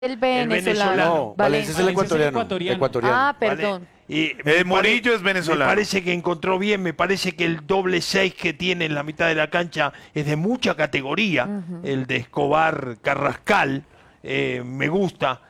El venezolano. No, Valencia es el ecuatoriano. Ah, perdón. Y Murillo es venezolano. Me parece que encontró bien, me parece que el doble 6 que tiene en la mitad de la cancha es de mucha categoría. El de Escobar Carrascal, me gusta.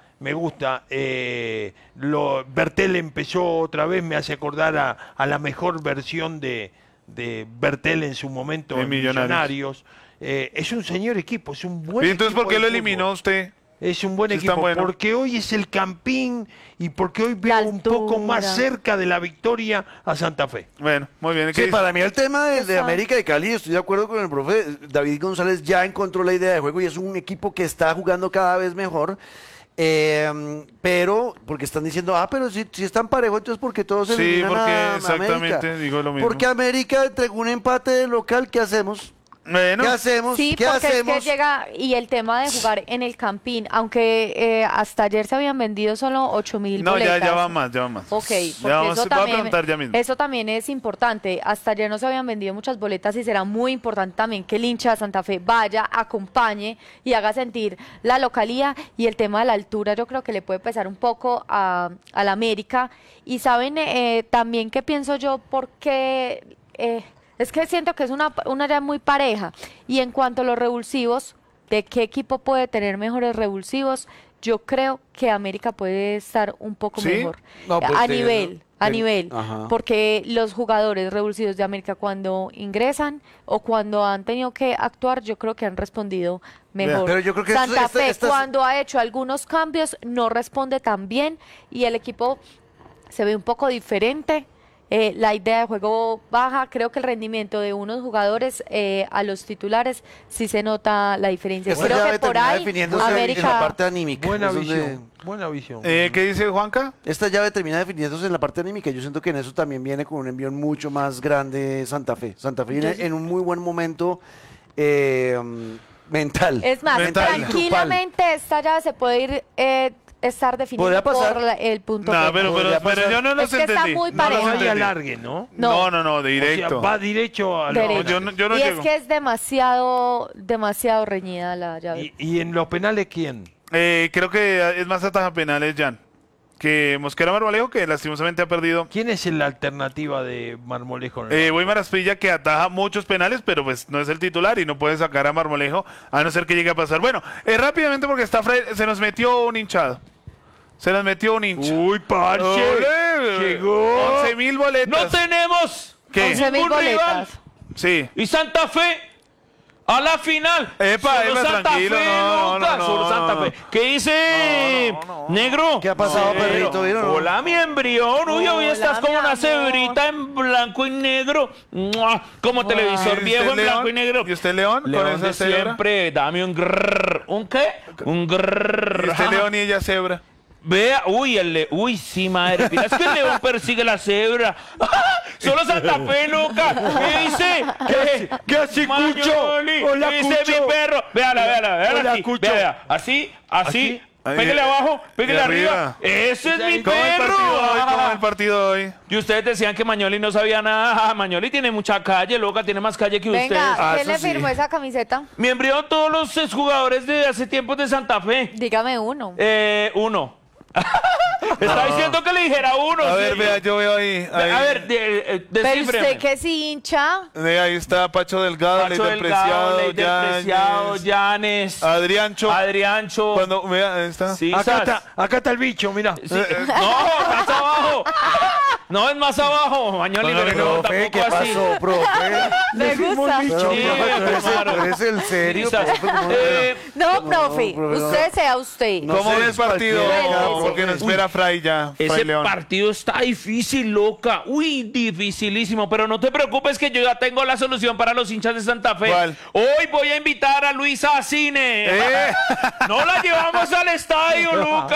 Bertel empezó otra vez, me hace acordar a la mejor versión de Bertel en su momento en Millonarios. Es un señor equipo, es un buen ¿Y entonces equipo por qué de lo fútbol. eliminó usted? Es un buen Sí, está equipo, bueno. porque hoy es el Campín y porque hoy La veo un poco altura. más cerca de la victoria a Santa Fe. Bueno, muy bien. Sí, ¿Qué para mí el tema de Está- América y Cali, estoy de acuerdo con el profe David González, ya encontró la idea de juego y es un equipo que está jugando cada vez mejor. Pero, porque están diciendo, pero si están parejos, entonces porque todos se Sí, eliminan porque a exactamente América. digo lo mismo. Porque América entregó un empate de local, ¿qué hacemos? Bueno, ¿Qué hacemos? Sí, ¿Qué porque hacemos? es que llega, y el tema de jugar en el Campín, aunque hasta ayer se habían vendido solo 8.000 no, boletas. ya va más. Ok, porque Ya vamos, eso voy a también, preguntar ya mismo. eso también es importante. Hasta ayer no se habían vendido muchas boletas y será muy importante también que el hincha de Santa Fe vaya, acompañe y haga sentir la localía. Y el tema de la altura yo creo que le puede pesar un poco a la América. Y saben también qué pienso yo, porque es que siento que es una área muy pareja. Y en cuanto a los revulsivos, ¿de qué equipo puede tener mejores revulsivos? Yo creo que América puede estar un poco ¿Sí? mejor No, pues a de- nivel, Ajá. porque los jugadores revulsivos de América cuando ingresan o cuando han tenido que actuar, yo creo que han respondido mejor. Pero yo creo que Santa esto- Fe estas- cuando ha hecho algunos cambios no responde tan bien y el equipo se ve un poco diferente. La idea de juego baja, creo que el rendimiento de unos jugadores a los titulares sí se nota la diferencia. Esta Creo llave que por termina ahí definiéndose en la América parte anímica. Buena Es donde- visión, buena visión. ¿Qué dice Juanca? Esta llave termina definiéndose en la parte anímica. Yo siento que en eso también viene con un envión mucho más grande Santa Fe. Santa Fe viene en un muy buen momento mental. Es más, Mental. tranquilamente esta llave se puede ir estar definida ¿Podría pasar? por el punto No, P. pero Podría pasar. yo no los Es que está entendí. muy No pareja. lo los hay entendí. alargue, ¿no? No, O directo. sea, va derecho a Derecho. yo no y llego. es que es demasiado reñida la llave. ¿Y en los penales quién? Creo que es más ataja penales, Jan. Que Mosquera Marmolejo, que lastimosamente ha perdido. ¿Quién es la alternativa de Marmolejo? Weimar Asprilla, que ataja muchos penales, pero pues no es el titular y no puede sacar a Marmolejo, a no ser que llegue a pasar. Bueno, rápidamente porque se nos metió un hinchado. Se nos metió un hincha. Uy, parche. ¡Ole! Llegó. 11.000 boletas. No tenemos ¿Qué? 11.000 ningún rival. boletas. Sí. Y Santa Fe a la final. Epa, Solo epa, Santa tranquilo, Fe, no, Lucas, no, solo no, Santa no. Fe. ¿Qué dice Negro? ¿Qué ha pasado, Pero, perrito? ¿Vieron o no? Hola, mi embrión. Uy, hoy Hola, estás como mi una amor. cebrita en blanco y negro. ¡Mua! Como televisor ¿Y viejo usted, en blanco León? y negro. ¿Y usted, León? Con León esa de cebra. siempre, dame un grrr. ¿Un qué? Un grrr. ¿Y usted, León, y ella cebra? Vea, uy, sí, madre. Mira, es que el león persigue la cebra. Solo Santa Fe, loca. ¿Qué dice? ¿Qué hace, Cucho? Mañoli, Hola, ¿qué dice Cucho. mi perro? Véala Hola, aquí. Cucho. Vea, así. ¿Así? Pégale abajo, pégale de arriba. arriba. Ese es mi ¿Cómo el perro. partido hoy? ¿Cómo el partido hoy? Y ustedes decían que Mañoli no sabía nada. Mañoli tiene mucha calle, loca, tiene más calle que ustedes. Venga, ¿quién eso le sí. firmó esa camiseta? Mi embrión, todos los exjugadores de hace tiempos de Santa Fe. Dígame uno. Uno. Está diciendo que le dijera uno. A ¿sí? ver, vea, yo veo ahí. A ver, Pero descífreme. usted que es hincha. Ahí está Pacho Delgado, Pacho Leider Delgado, Preciado, Leider Preciado, Yanes, Yanes, Adriancho. Adriancho. Cuando, vea, ahí está. Sí, Acá está el bicho, mira. Sí. No, más abajo. No, es más abajo. Mañoli, No, no, pero no, Profe, ¿qué tampoco así. pasó, profe? Me gusta. Pero, Sí, profe, claro. ¿tú eres el serio? Quizás. profe? ¿Cómo no? No, profe, profe, no. usted sea usted. No ¿Cómo sé, ve el es partido? cualquiera, profe. Porque nos espera Fray ya. Fray Ese León. partido está difícil, loca. Uy, dificilísimo. Pero no te preocupes que yo ya tengo la solución para los hinchas de Santa Fe. ¿Cuál? Hoy voy a invitar a Luisa a cine. No la llevamos al estadio,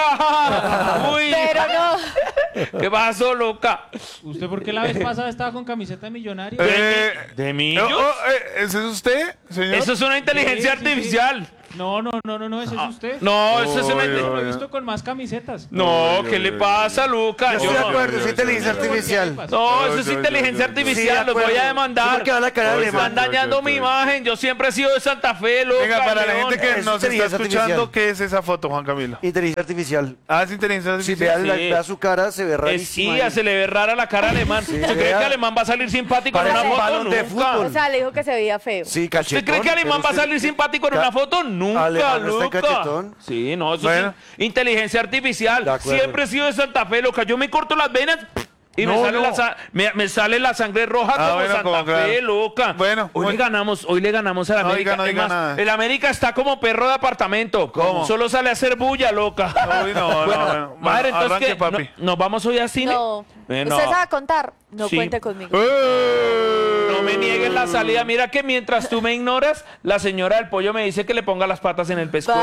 Luca. Uy. Pero no. ¿Qué pasó, loca? ¿Usted por qué la vez pasada estaba con camiseta de millonario? ¿De Millos? ¿Ese es usted, señor? Eso es una inteligencia Sí, sí, sí. artificial. No, ese es usted. No, ese es Lo he visto con más camisetas. No, ¿qué le pasa, Luca? Yo estoy de acuerdo, es inteligencia artificial. No, eso es inteligencia Sí, artificial, de los voy acuerdo. a demandar. Sí, porque va la cara de Están alemán. dañando mi imagen. Yo siempre he sido de Santa Fe, Luca. Venga, para la León. gente que Es nos está inteligencia escuchando, artificial. ¿qué es esa foto, Juan Camilo? Inteligencia artificial. Ah, es inteligencia Si artificial. vea su cara, se ve rarísima. Sí, ahí. se le ve rara la cara a Alemán. ¿Usted cree vea. que Alemán va a salir simpático en Parece una un foto? balón de Nunca. fútbol. O sea, le dijo que se veía feo. Sí, ¿Usted cachetón. cree que Alemán va a salir simpático en una foto? Nunca, Alemán no está Luca. cachetón. Sí, no, eso Bueno. es inteligencia artificial. De acuerdo. Siempre he sido de Santa Fe, loca. Yo me corto las venas y No, no. me sale la sangre roja como bueno, Santa como Fe, claro. loca. Bueno, hoy muy- le ganamos a la No América. diga, no Es diga más, nada. el América está como perro de apartamento. ¿Cómo? Solo sale a hacer bulla, loca. Uy, no, bueno. Madre, entonces, Arranque, ¿qué? papi. ¿Nos vamos hoy a cine? No. No. ¿Usted sabe contar? No Sí. cuente conmigo. No me nieguen la salida. Mira que mientras tú me ignoras, la señora del pollo me dice que le ponga las patas en el pescuezo.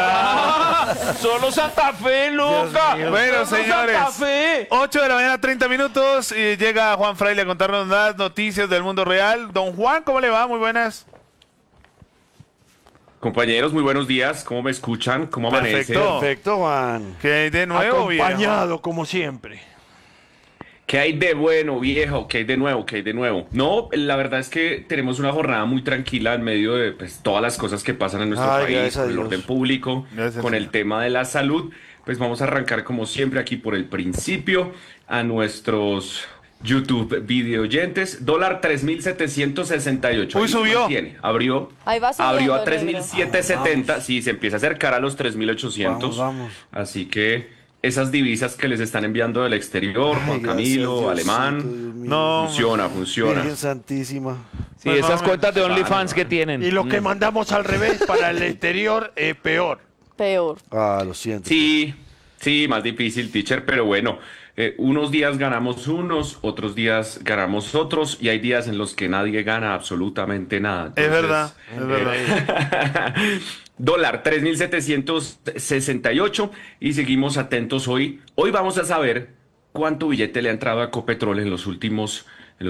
Solo Santa Fe, loca. mío. Bueno, Solo señores, Santa Fe. 8 de la mañana, 30 minutos, y llega Juan Fraile a contarnos las noticias del mundo real. Don Juan, ¿cómo le va? Muy buenas. Compañeros, muy buenos días. ¿Cómo me escuchan? ¿Cómo amanecen? Perfecto. Perfecto, Juan. ¿Qué hay de nuevo, viejo? Acompañado, como siempre. ¿Qué hay de bueno, viejo? ¿Qué hay de nuevo? ¿Qué hay de nuevo? No, la verdad es que tenemos una jornada muy tranquila en medio de pues, todas las cosas que pasan en nuestro Ay, país, gracias a con el Dios. orden público, Gracias, con el Señor. tema de la salud. Pues vamos a arrancar como siempre aquí por el principio a nuestros YouTube video oyentes. Dólar 3.768. Uy, Ahí se subió. mantiene. Abrió Ahí va subiendo, a negro. 3.770. Sí, se empieza a acercar a los 3.800. Vamos. Así que esas divisas que les están enviando del exterior, Ay, Juan gracias, Camilo, Diosito, Alemán, Dios mío. No, funciona. Virgen Santísima. Sí, Pues esas vamos. cuentas de OnlyFans que tienen. Y lo que mandamos al revés para el exterior, peor. Peor. Ah, lo siento. Sí, más difícil, teacher, pero bueno, unos días ganamos unos, otros días ganamos otros, y hay días en los que nadie gana absolutamente nada. Es Entonces, verdad, es verdad. Dólar 3.768 y seguimos atentos hoy. Hoy vamos a saber cuánto billete le ha entrado a Ecopetrol en los últimos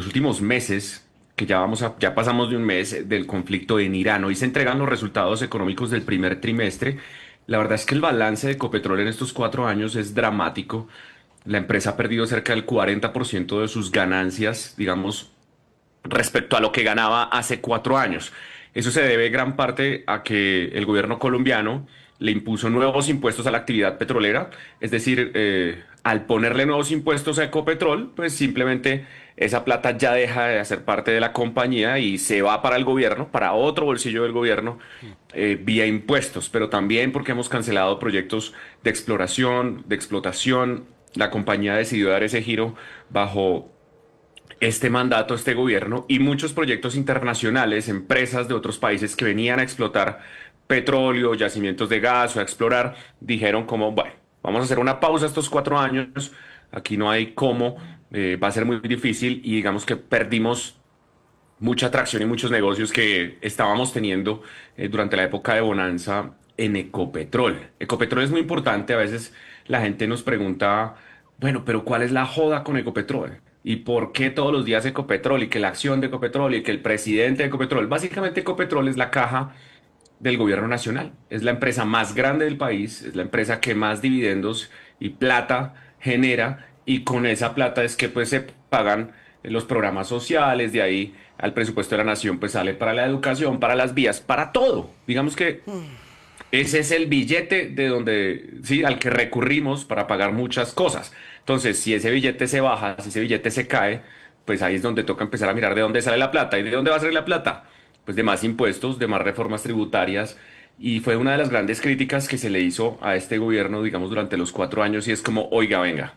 meses, que ya pasamos de un mes del conflicto en Irán. Hoy se entregan los resultados económicos del primer trimestre. La verdad es que el balance de Ecopetrol en estos 4 años es dramático. La empresa ha perdido cerca del 40% de sus ganancias, digamos, respecto a lo que ganaba hace 4 años. Eso se debe gran parte a que el gobierno colombiano le impuso nuevos impuestos a la actividad petrolera, es decir, al ponerle nuevos impuestos a Ecopetrol, pues simplemente esa plata ya deja de ser parte de la compañía y se va para el gobierno, para otro bolsillo del gobierno, vía impuestos, pero también porque hemos cancelado proyectos de exploración, de explotación. La compañía decidió dar ese giro bajo este mandato, este gobierno, y muchos proyectos internacionales, empresas de otros países que venían a explotar petróleo, yacimientos de gas o a explorar, dijeron como, bueno, vamos a hacer una pausa estos 4 años, aquí no hay cómo, va a ser muy difícil, y digamos que perdimos mucha atracción y muchos negocios que estábamos teniendo durante la época de bonanza en Ecopetrol. Ecopetrol es muy importante, a veces la gente nos pregunta, bueno, pero ¿cuál es la joda con Ecopetrol? ¿Y por qué todos los días Ecopetrol? Y que la acción de Ecopetrol y que el presidente de Ecopetrol. Básicamente Ecopetrol es la caja del gobierno nacional. Es la empresa más grande del país, es la empresa que más dividendos y plata genera, y con esa plata es que pues se pagan los programas sociales, de ahí al presupuesto de la nación pues sale para la educación, para las vías, para todo. Digamos que ese es el billete de donde, sí, al que recurrimos para pagar muchas cosas. Entonces, si ese billete se baja, si ese billete se cae, pues ahí es donde toca empezar a mirar de dónde sale la plata. ¿Y de dónde va a salir la plata? Pues de más impuestos, de más reformas tributarias. Y fue una de las grandes críticas que se le hizo a este gobierno, digamos, durante los 4 años, y es como, oiga, venga,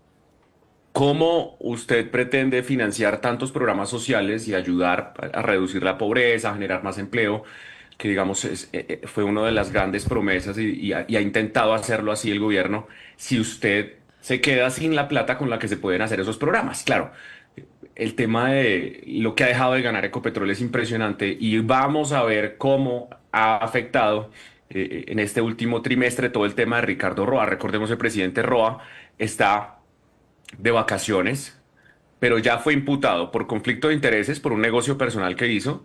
¿cómo usted pretende financiar tantos programas sociales y ayudar a reducir la pobreza, a generar más empleo? Que digamos fue una de las grandes promesas, y ha intentado hacerlo así el gobierno, si usted se queda sin la plata con la que se pueden hacer esos programas. Claro, el tema de lo que ha dejado de ganar Ecopetrol es impresionante, y vamos a ver cómo ha afectado en este último trimestre todo el tema de Ricardo Roa. Recordemos, el presidente Roa está de vacaciones, pero ya fue imputado por conflicto de intereses, por un negocio personal que hizo,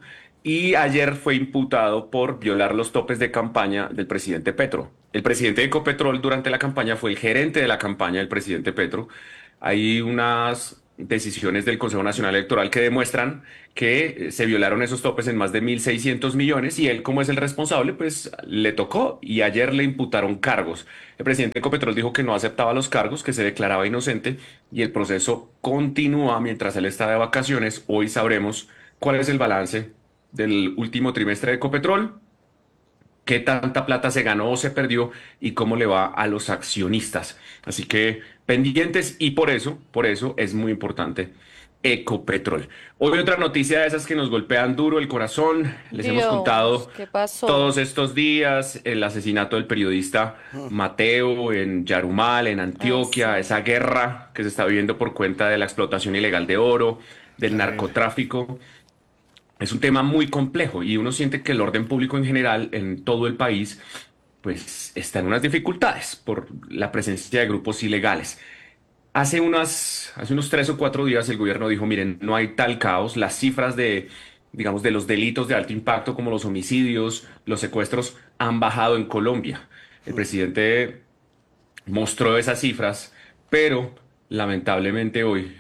y ayer fue imputado por violar los topes de campaña del presidente Petro. El presidente de Ecopetrol durante la campaña fue el gerente de la campaña del presidente Petro. Hay unas decisiones del Consejo Nacional Electoral que demuestran que se violaron esos topes en más de 1.600 millones y él, como es el responsable, pues le tocó y ayer le imputaron cargos. El presidente de Ecopetrol dijo que no aceptaba los cargos, que se declaraba inocente y el proceso continúa mientras él está de vacaciones. Hoy sabremos cuál es el balance del último trimestre de Ecopetrol, qué tanta plata se ganó o se perdió y cómo le va a los accionistas. Así que pendientes y por eso es muy importante Ecopetrol. Hoy otra noticia de esas que nos golpean duro el corazón. Les hemos Dios, contado ¿qué pasó? todos estos días el asesinato del periodista Mateo en Yarumal, en Antioquia, esa guerra que se está viviendo por cuenta de la explotación ilegal de oro, del narcotráfico. Es un tema muy complejo y uno siente que el orden público en general en todo el país pues está en unas dificultades por la presencia de grupos ilegales. Hace unos 3 o 4 días el gobierno dijo, miren, no hay tal caos, las cifras de, digamos, de los delitos de alto impacto como los homicidios, los secuestros han bajado en Colombia. El presidente mostró esas cifras, pero lamentablemente hoy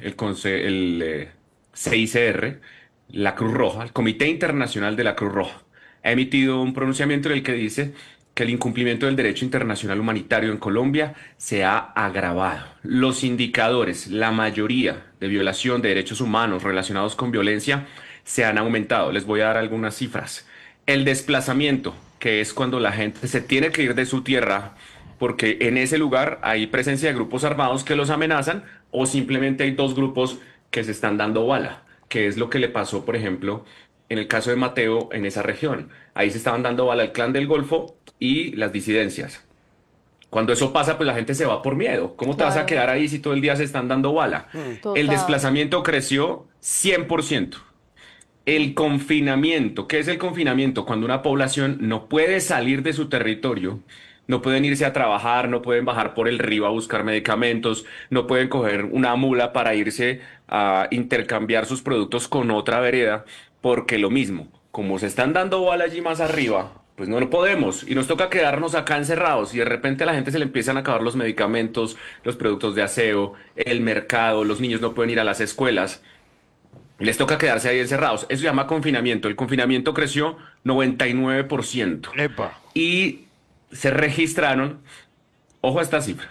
el CICR, la Cruz Roja, el Comité Internacional de la Cruz Roja, ha emitido un pronunciamiento en el que dice que el incumplimiento del derecho internacional humanitario en Colombia se ha agravado. Los indicadores, la mayoría de violación de derechos humanos relacionados con violencia, se han aumentado. Les voy a dar algunas cifras. El desplazamiento, que es cuando la gente se tiene que ir de su tierra porque en ese lugar hay presencia de grupos armados que los amenazan o simplemente hay 2 grupos que se están dando bala, que es lo que le pasó, por ejemplo, en el caso de Mateo en esa región. Ahí se estaban dando bala el Clan del Golfo y las disidencias. Cuando eso pasa, pues la gente se va por miedo. ¿Cómo te vas a quedar ahí si todo el día se están dando bala? Total. El desplazamiento creció 100%. El confinamiento, ¿qué es el confinamiento? Cuando una población no puede salir de su territorio, no pueden irse a trabajar, no pueden bajar por el río a buscar medicamentos, no pueden coger una mula para irse a intercambiar sus productos con otra vereda, porque lo mismo, como se están dando bala allí más arriba, pues no lo podemos y nos toca quedarnos acá encerrados y de repente a la gente se le empiezan a acabar los medicamentos, los productos de aseo, el mercado, los niños no pueden ir a las escuelas. Les toca quedarse ahí encerrados. Eso se llama confinamiento. El confinamiento creció 99%. Epa. Y se registraron, ojo a esta cifra,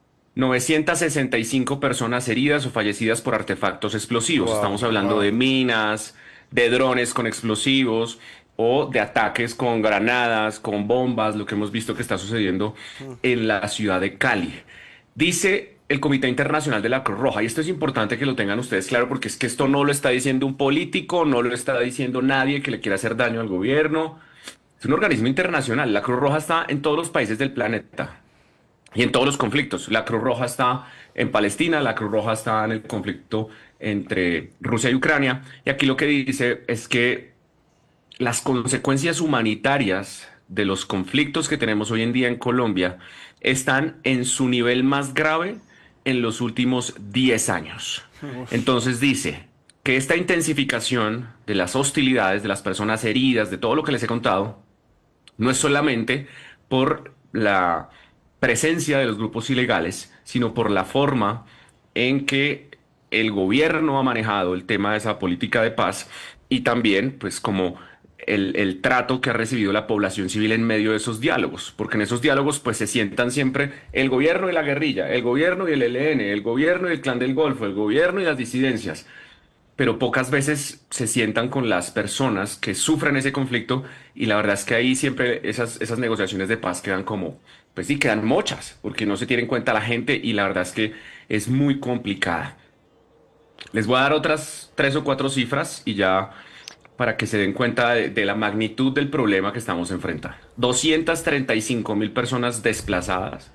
965 personas heridas o fallecidas por artefactos explosivos. Estamos hablando de minas, de drones con explosivos o de ataques con granadas, con bombas, lo que hemos visto que está sucediendo en la ciudad de Cali. Dice el Comité Internacional de la Cruz Roja, y esto es importante que lo tengan ustedes claro, porque es que esto no lo está diciendo un político, no lo está diciendo nadie que le quiera hacer daño al gobierno. Es un organismo internacional. La Cruz Roja está en todos los países del planeta y en todos los conflictos. La Cruz Roja está en Palestina, la Cruz Roja está en el conflicto entre Rusia y Ucrania. Y aquí lo que dice es que las consecuencias humanitarias de los conflictos que tenemos hoy en día en Colombia están en su nivel más grave en los últimos 10 años. Entonces dice que esta intensificación de las hostilidades, de las personas heridas, de todo lo que les he contado, no es solamente por la presencia de los grupos ilegales, sino por la forma en que el gobierno ha manejado el tema de esa política de paz y también, pues, como el trato que ha recibido la población civil en medio de esos diálogos, porque en esos diálogos, pues, se sientan siempre el gobierno y la guerrilla, el gobierno y el ELN, el gobierno y el Clan del Golfo, el gobierno y las disidencias, pero pocas veces se sientan con las personas que sufren ese conflicto y la verdad es que ahí siempre esas negociaciones de paz quedan como, pues sí, quedan mochas, porque no se tiene en cuenta la gente y la verdad es que es muy complicada. Les voy a dar otras 3 o 4 cifras y ya para que se den cuenta de la magnitud del problema que estamos enfrentando. 235.000 personas desplazadas,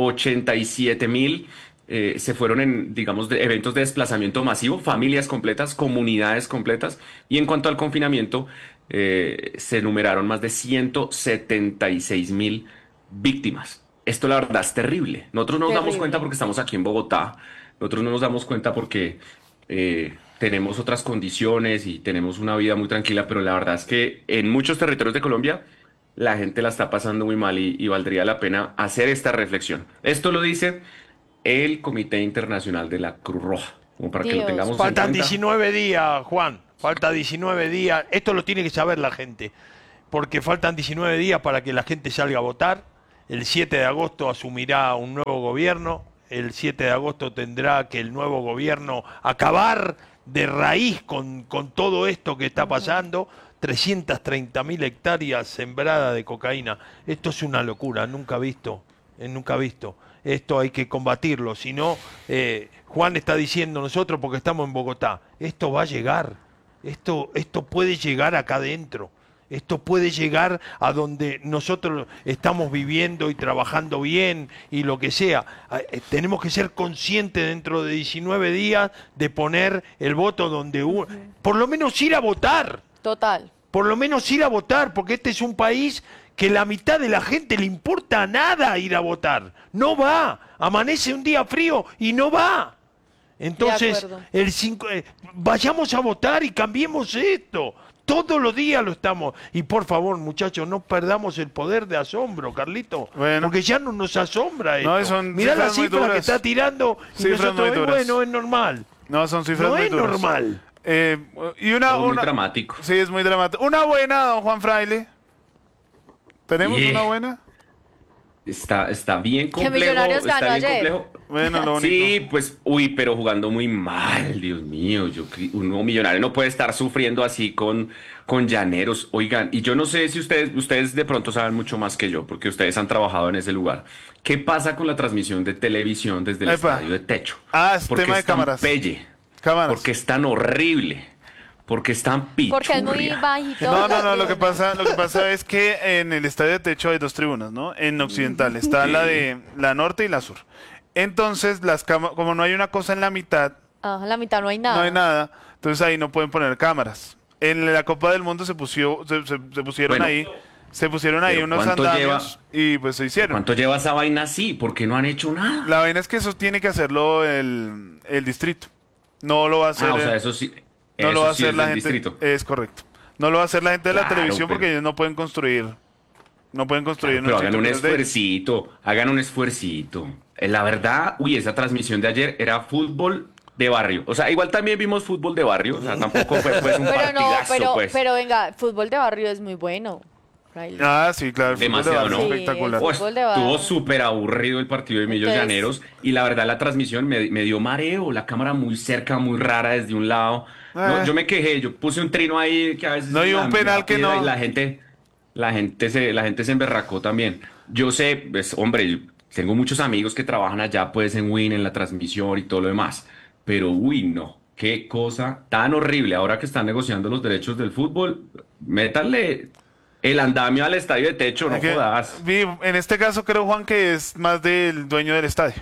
87.000 se fueron en, digamos, de eventos de desplazamiento masivo, familias completas, comunidades completas. Y en cuanto al confinamiento, se enumeraron más de 176.000 víctimas. Esto la verdad es terrible. Nosotros no nos damos cuenta porque estamos aquí en Bogotá. Nosotros no nos damos cuenta porque tenemos otras condiciones y tenemos una vida muy tranquila, pero la verdad es que en muchos territorios de Colombia la gente la está pasando muy mal y valdría la pena hacer esta reflexión. Esto lo dice el Comité Internacional de la Cruz Roja, como para que lo Dios. tengamos en Faltan cuenta. 19 días, Juan. Falta 19 días. Esto lo tiene que saber la gente. Porque faltan 19 días para que la gente salga a votar. El 7 de agosto asumirá un nuevo gobierno. El 7 de agosto tendrá que el nuevo gobierno acabar de raíz con todo esto que está pasando. 330.000 hectáreas sembradas de cocaína. Esto es una locura, nunca visto. Nunca visto. Esto hay que combatirlo. Si no, Juan está diciendo nosotros porque estamos en Bogotá. Esto va a llegar. Esto puede llegar acá adentro. Esto puede llegar a donde nosotros estamos viviendo y trabajando bien y lo que sea. Tenemos que ser conscientes dentro de 19 días de poner el voto donde por lo menos ir a votar. Total. Por lo menos ir a votar, porque este es un país que la mitad de la gente le importa nada ir a votar. No va. Amanece un día frío y no va. Entonces, vayamos a votar y cambiemos esto. Todos los días lo estamos. Y por favor, muchachos, no perdamos el poder de asombro, Carlito. Bueno. Porque ya no nos asombra esto. No, son Mirá la cifras muy cifra que duras. está tirando y Cifras nosotros, muy duras. bueno, es normal. No, son cifras No muy es duras. normal. Y una, Todo muy una- dramático. Sí, es muy dramático. Una buena, don Juan Fraile. ¿Tenemos Yeah. una buena? Está bien complejo. Millonarios está ganó bien ayer. complejo. Bueno, lo único. Sí, pues, pero jugando muy mal, Dios mío. Uno millonario no puede estar sufriendo así con Llaneros. Oigan, y yo no sé si ustedes de pronto saben mucho más que yo, porque ustedes han trabajado en ese lugar. ¿Qué pasa con la transmisión de televisión desde el Epa. estadio de techo? Ah, es ¿Por qué tema de es tan cámaras. pelle? Cámaras. ¿Por qué es tan horrible? ¿Por qué es tan Porque es muy pichurria? bajito. No, lo que pasa es que en el estadio de techo hay dos tribunas, ¿no? En Occidental está la de la norte y la sur. Entonces, como no hay una cosa en la mitad, Ah, la mitad no hay nada. no hay nada, entonces ahí no pueden poner cámaras. En la Copa del Mundo se pusieron Bueno, ahí pero unos ¿cuánto andamios y pues se hicieron. ¿Cuánto lleva esa vaina así? ¿Por qué no han hecho nada? La vaina es que eso tiene que hacerlo el distrito. No lo va a hacer. O sea, eso sí. No lo va a eso sí hacer es la del gente. distrito. Es correcto. No lo va a hacer la gente de la Claro, televisión porque pero- ellos no pueden construir. No pueden construir en Pero el hagan un sitio que es de ellos. esfuercito, hagan un esfuercito. La verdad, esa transmisión de ayer era fútbol de barrio. O sea, igual también vimos fútbol de barrio. O sea, tampoco fue pues un Pero no, partidazo, pues. pero venga, fútbol de barrio es muy bueno. Fraile. Ah, sí, claro. El fútbol de Demasiado, barrio ¿no? es Sí, espectacular. el Pues, fútbol de barrio. estuvo súper aburrido el partido de Millos Entonces- Llaneros y la verdad la transmisión me dio mareo, la cámara muy cerca, muy rara desde un lado. No, yo me quejé, yo puse un trino ahí que a veces... No, y un me penal da que piedra no. y la gente se emberracó también. Yo sé, pues, hombre, yo tengo muchos amigos que trabajan allá pues en Win, en la transmisión y todo lo demás, pero uy, no. Qué cosa tan horrible. Ahora que están negociando los derechos del fútbol, métanle el andamio al estadio de techo, no Es que, jodas. en este caso creo, Juan, que es más del dueño del estadio.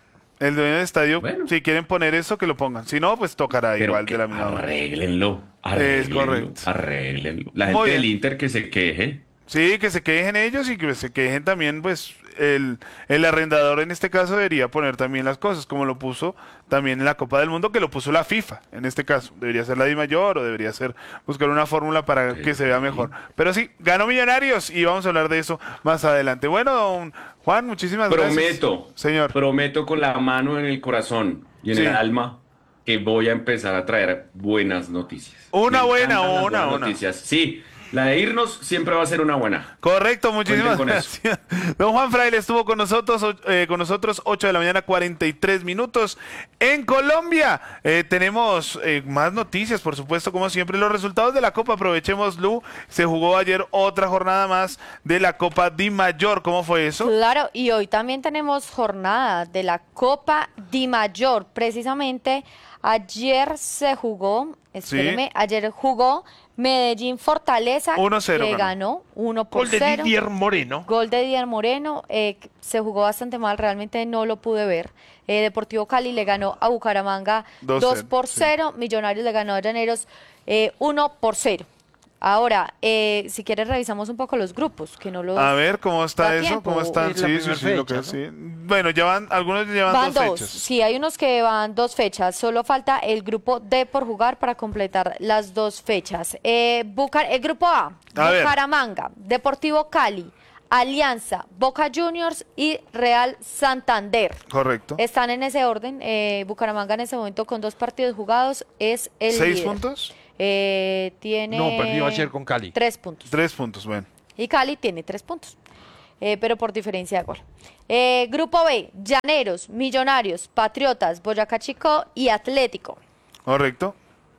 El dueño del estadio, Bueno. si quieren poner eso, que lo pongan. Si no, pues tocará Pero igual que de la misma manera. arréglenlo. correcto. Arréglenlo. La Muy gente bien. del Inter que se queje. Sí, que se quejen ellos y que se quejen también, pues, el arrendador en este caso debería poner también las cosas, como lo puso también en la Copa del Mundo, que lo puso la FIFA, en este caso. Debería ser la DIMAYOR o debería ser buscar una fórmula para que se vea mejor. Pero sí, ganó Millonarios y vamos a hablar de eso más adelante. Bueno, don Juan, muchísimas gracias. Prometo, Señor. prometo con la mano en el corazón y en Sí. el alma que voy a empezar a traer buenas noticias. Una Me buena, encantan las una. buenas noticias. Sí, la de irnos siempre va a ser una buena. Correcto, muchísimas Cuenten con eso. gracias. Don Juan Fraile estuvo con nosotros 8 de la mañana, 43 minutos. En Colombia tenemos más noticias, por supuesto, como siempre. Los resultados de la Copa, aprovechemos, Lu. Se jugó ayer otra jornada más de la Copa DIMAYOR. ¿Cómo fue eso? Claro, y hoy también tenemos jornada de la Copa DIMAYOR. Precisamente ayer se jugó, espéreme, ayer jugó Medellín Fortaleza, 1-0 que ganó. ganó 1-0. Gol de Didier Moreno. Gol de Didier Moreno, se jugó bastante mal, realmente no lo pude ver. Deportivo Cali le ganó a Bucaramanga 2-0, 2-0, Millonarios le ganó a Llaneros 1-0. Ahora, si quieres revisamos un poco los grupos, que no los... A ver, ¿cómo está da eso? tiempo. ¿Cómo están? Es la Sí, primera sí, sí, lo que fecha, sí. Bueno, algunos llevan Van dos dos, fechas. sí, hay unos que van 2 fechas, solo falta el grupo D por jugar para completar las 2 fechas. El grupo A, A ver. Bucaramanga, Deportivo Cali, Alianza, Boca Juniors y Real Santander. Correcto. Están en ese orden, Bucaramanga en ese momento con 2 partidos jugados es el 6 líder. puntos. Tiene... No, perdió ayer con Cali. 3 puntos. 3 puntos, bueno. Y Cali tiene 3 puntos, pero por diferencia de gol. Grupo B, Llaneros, Millonarios, Patriotas, Boyacá Chico y Atlético. Correcto.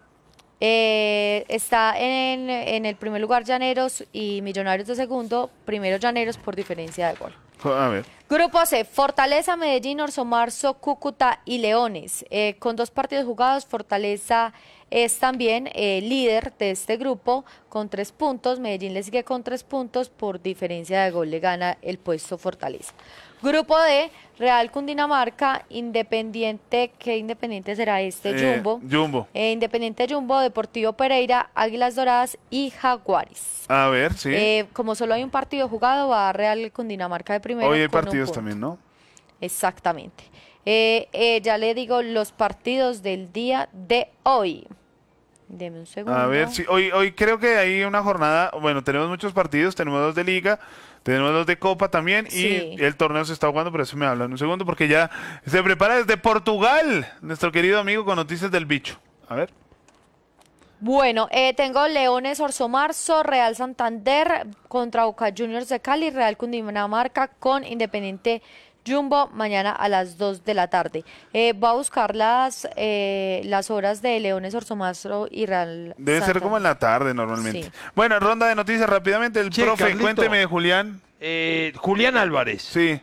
Está en el primer lugar Llaneros y Millonarios de segundo, primero Llaneros por diferencia de gol. A ver. Grupo C, Fortaleza, Medellín, Orso Marzo, Cúcuta y Leones. Con 2 partidos jugados, Fortaleza es también líder de este grupo con 3 puntos. Medellín le sigue con 3 puntos. Por diferencia de gol le gana el puesto Fortaleza. Grupo D, Real Cundinamarca, Independiente. ¿Qué Independiente será este? Jumbo. Jumbo. Independiente Jumbo, Deportivo Pereira, Águilas Doradas y Jaguares. A ver, sí. Como solo hay un partido jugado, va Real Cundinamarca de primero. Hoy hay con un partidos punto. también, ¿no? Exactamente. Ya le digo los partidos del día de hoy. Deme un segundo. A ver, sí. Hoy creo que hay una jornada. Bueno, tenemos muchos partidos. Tenemos 2 de Liga. Tenemos 2 de Copa también. Sí. Y el torneo se está jugando, pero eso me hablan un segundo porque ya se prepara desde Portugal. Nuestro querido amigo con noticias del bicho. A ver. Bueno, tengo Leones Orso Marzo, Real Santander contra Boca Juniors de Cali, Real Cundinamarca con Independiente Jumbo mañana a las 2 de la tarde. Voy a buscar las horas de Leones Orso Marzo y Real Debe ser Santander. como en la tarde normalmente. Sí. Bueno, ronda de noticias rápidamente. El Che, profe, Carlito. cuénteme de Julián. Julián Álvarez. Sí.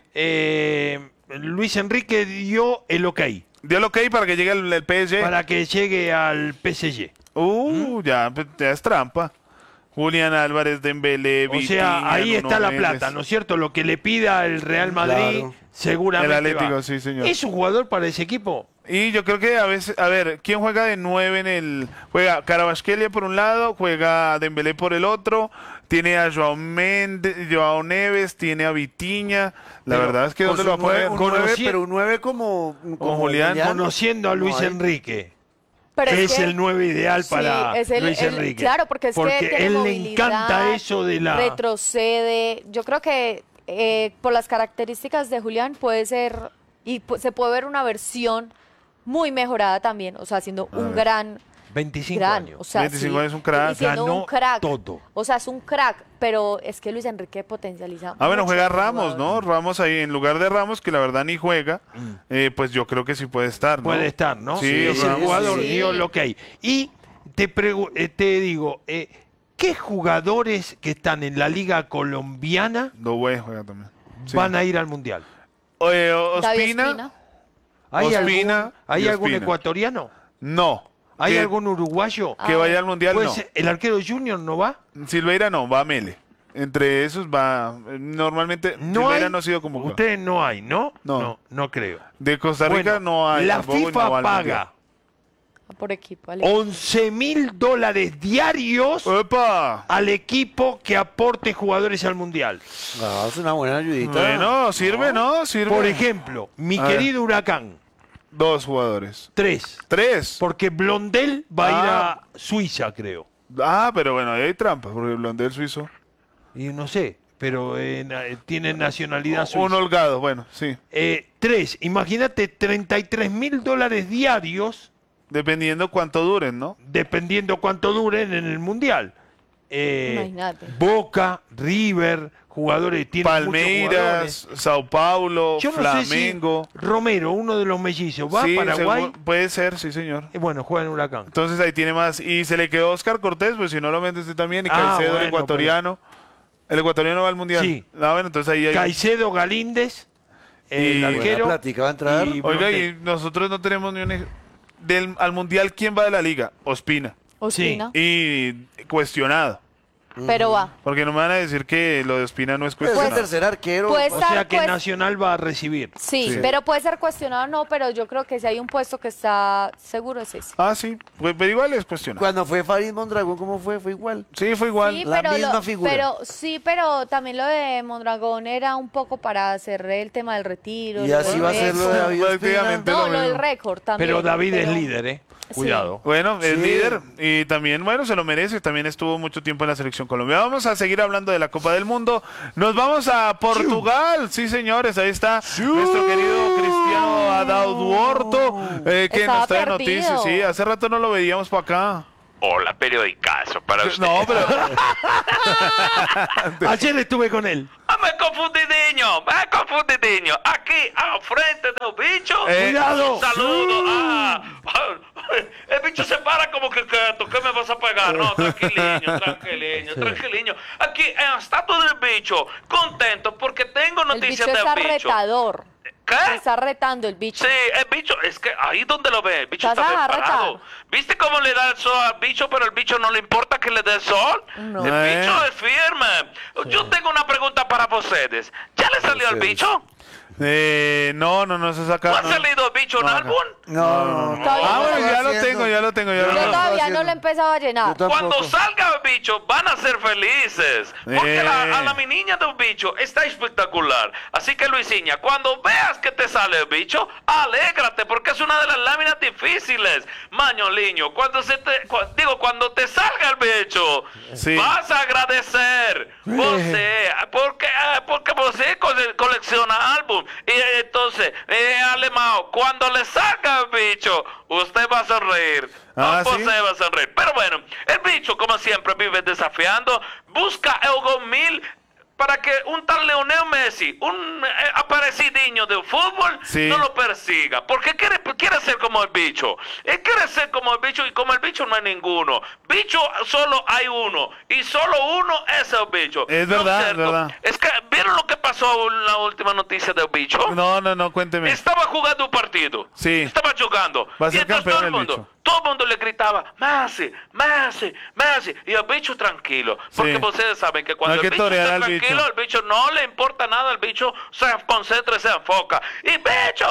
Luis Enrique dio el ok Dio el ok para que llegue el PSG. para que llegue al PSG. Ya es trampa. Julián Álvarez, Dembélé, O sea, ahí está la plata, ¿no es cierto? Lo que le pida el Real Madrid, Claro. seguramente El Atlético, va. sí, señor. ¿Es un jugador para ese equipo? Y yo creo que a veces, a ver, ¿quién juega de 9 en el...? Juega Carabasquelia por un lado, juega Dembélé por el otro, tiene a Joao Neves, tiene a Vitinha. La Pero verdad es que ¿dónde lo va a poner? Un Conocí- 9, pero un 9 como Julián. Conociendo a Luis No hay. Pero Enrique. que es el 9 ideal sí, para es Luis Enrique. Claro, porque es que tiene él le movilidad, encanta eso de la... retrocede. Yo creo que por las características de Julián puede ser y se puede ver una versión muy mejorada también, o sea, siendo un gran 25 gran, años. o sea, 25 años, un crack. y siendo Ganó un crack, todo. o sea, es un crack, pero es que Luis Enrique potencializa. Bueno, mucho juega a los Ramos, ¿no? jugadores. Ramos ahí, en lugar de Ramos, que la verdad ni juega, pues yo creo que sí puede estar, ¿no? Puede estar, ¿no? Sí, Ese Ramos, jugador sí. dio lo que hay. Y te digo, ¿qué jugadores que están en la liga colombiana Doué juega también. Sí. van a ir al Mundial? David Ospina, Ospina. ¿Hay Ospina ¿hay y algún Ospina. ecuatoriano? no. ¿Hay Que- algún uruguayo? Que vaya al Mundial, Puede no. ser- ¿El arquero Junior no va? Silveira no, va a Mele. Entre esos va, normalmente No Silveira hay. no ha sido convocado. Ustedes no hay, ¿no? No. No creo. De Costa Rica Bueno, no hay. La tampoco, y no FIFA va al paga Por equipo. Ale. $11.000 diarios Mundial. ¡Epa! al equipo que aporte jugadores al Mundial. Ah, es una buena ayudita. Bueno, sirve, ¿no? Sirve. Por ejemplo, mi A ver. querido Huracán, 2 jugadores. 3. 3. Porque Blondel va a ir a Suiza, creo. Pero bueno, ahí hay trampas, porque el Blondel suizo. Y no sé, pero tiene nacionalidad suiza. Un holgado, bueno, sí. 3. Imagínate $33.000 diarios, Dependiendo cuánto duren, ¿no? dependiendo cuánto duren en el Mundial. Imagínate. Boca, River, jugadores, tienen muchos Palmeiras, jugadores. Sao Paulo, Yo no Flamengo. sé si Romero, uno de los mellizos, va Sí, a Paraguay. puede ser, sí, señor. Bueno, juega en Huracán. Entonces ahí tiene más. Y se le quedó Oscar Cortés, pues si no lo metes usted también. Y Ah, Caicedo, el bueno, ecuatoriano. El ecuatoriano va al mundial. Sí. Bueno, entonces ahí hay. Caicedo, Galíndez, el Y- arquero. Buena plática, va a entrar. y Oiga, Blondel. y nosotros no tenemos ni un. Al mundial, ¿quién va de la liga? Ospina. Ospina. Y cuestionado. pero va. Porque no me van a decir que lo de Ospina no es Es el cuestionado. tercer arquero. Puede O estar, sea que pues, Nacional va a recibir. sí, Sí. pero puede ser cuestionado no, pero yo creo que si hay un puesto que está seguro es ese. Ah, sí, pues, pero igual es cuestionado. Cuando fue Farid Mondragón, ¿cómo fue? Fue igual. Sí, fue igual. Sí, la pero misma figura. pero también lo de Mondragón era un poco para hacer el tema del retiro. Y lo así del va a ser lo de récord. David Prácticamente Ospina. No, lo del récord también. Pero David es pero- líder, ¿eh? Sí. Cuidado. Bueno, es Sí. líder y también, bueno, se lo merece. También estuvo mucho tiempo en la selección Colombia. Vamos a seguir hablando de la Copa del Mundo. Nos vamos a Portugal. Sí, señores, ahí está nuestro querido Cristiano Adao Duorto, que Estaba nos trae perdido. noticias. Sí, hace rato no lo veíamos por acá. Hola, periodicazo para usted. No, pero Ayer estuve con él. Me confundidinho. Aquí, al frente del bicho. Cuidado. Un saludo. El bicho se para como que quieto. ¿Qué me vas a pegar? No, tranquiliño. Aquí, en la estatua del bicho, contento porque tengo El noticias bicho está del bicho. retador. Se ¿Qué? está retando el bicho. Sí, el bicho, es que ahí donde lo ve, el bicho Estás está bien agarrado. parado. ¿Viste cómo le da el sol al bicho, pero el bicho no le importa que le dé el sol? No. El bicho es firme. Yo tengo una pregunta para ustedes. ¿Ya le salió al bicho? no se saca. ¿No ha no. salido el bicho en No, álbum? No. Todavía Ah, no bueno, lo ya lo haciendo. tengo. Yo No, todavía haciendo. no lo he empezado a llenar. Yo tampoco. Cuando salga el bicho, van a ser felices. Porque a la mi niña de un bicho está espectacular. Así que, Luisiña, cuando veas que te sale el bicho, alégrate, porque es una de las láminas difíciles. Mañoliño, cuando te salga el bicho, Sí. vas a agradecer. Porque vos colecciona álbum. Y entonces, Alemão, cuando le salga el bicho, usted va a sonreír. Ah, Vos ¿sí? se va a sonreír. Pero bueno, el bicho, como siempre, vive desafiando. Busca el gol 1000 para que un tal Leonel Messi, un aparecidinho del fútbol, Sí. no lo persiga. Porque quiere ser como el bicho. Él quiere ser como el bicho y como el bicho no hay ninguno. Bicho solo hay uno. Y solo uno es el bicho. Es ¿No verdad, cierto? es verdad. Es que, ¿vieron lo que pasó en la última noticia del bicho? No, cuénteme. Estaba jugando un partido. Sí. Estaba jugando. Va a ser Y entonces campeón el bicho. todo el mundo le gritaba, Messi. Y el bicho tranquilo. Porque Sí. ustedes saben que No cuando hay el que bicho torear está al tranquilo, bicho. el bicho no le importa nada. El bicho se concentra y se enfoca. Y bicho.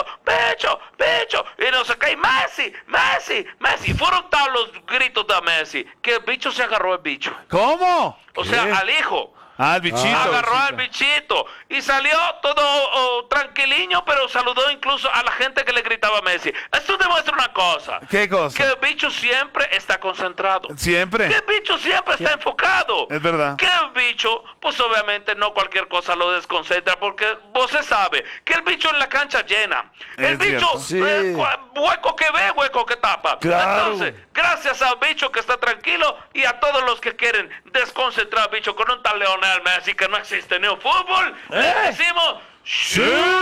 Y no sé qué. Y Messi. Y fueron tal los gritos de Messi que el bicho se agarró al bicho. ¿Cómo? O sea, al hijo. Ah, el bichito. Agarró al bichito y salió todo tranquiliño, pero saludó incluso a la gente que le gritaba a Messi. Esto demuestra una cosa. ¿Qué cosa? Que el bicho siempre está concentrado. Siempre. Que el bicho siempre está enfocado. Es verdad. Que el bicho, pues obviamente no cualquier cosa lo desconcentra, porque vos se sabe que el bicho en la cancha llena. El Es bicho, cierto. Sí. hueco que ve, hueco que tapa. Claro. Entonces, gracias al bicho que está tranquilo y a todos los que quieren desconcentrar al bicho con un tal Leonel Messi que no existe ni un fútbol, le decimos ¡sí!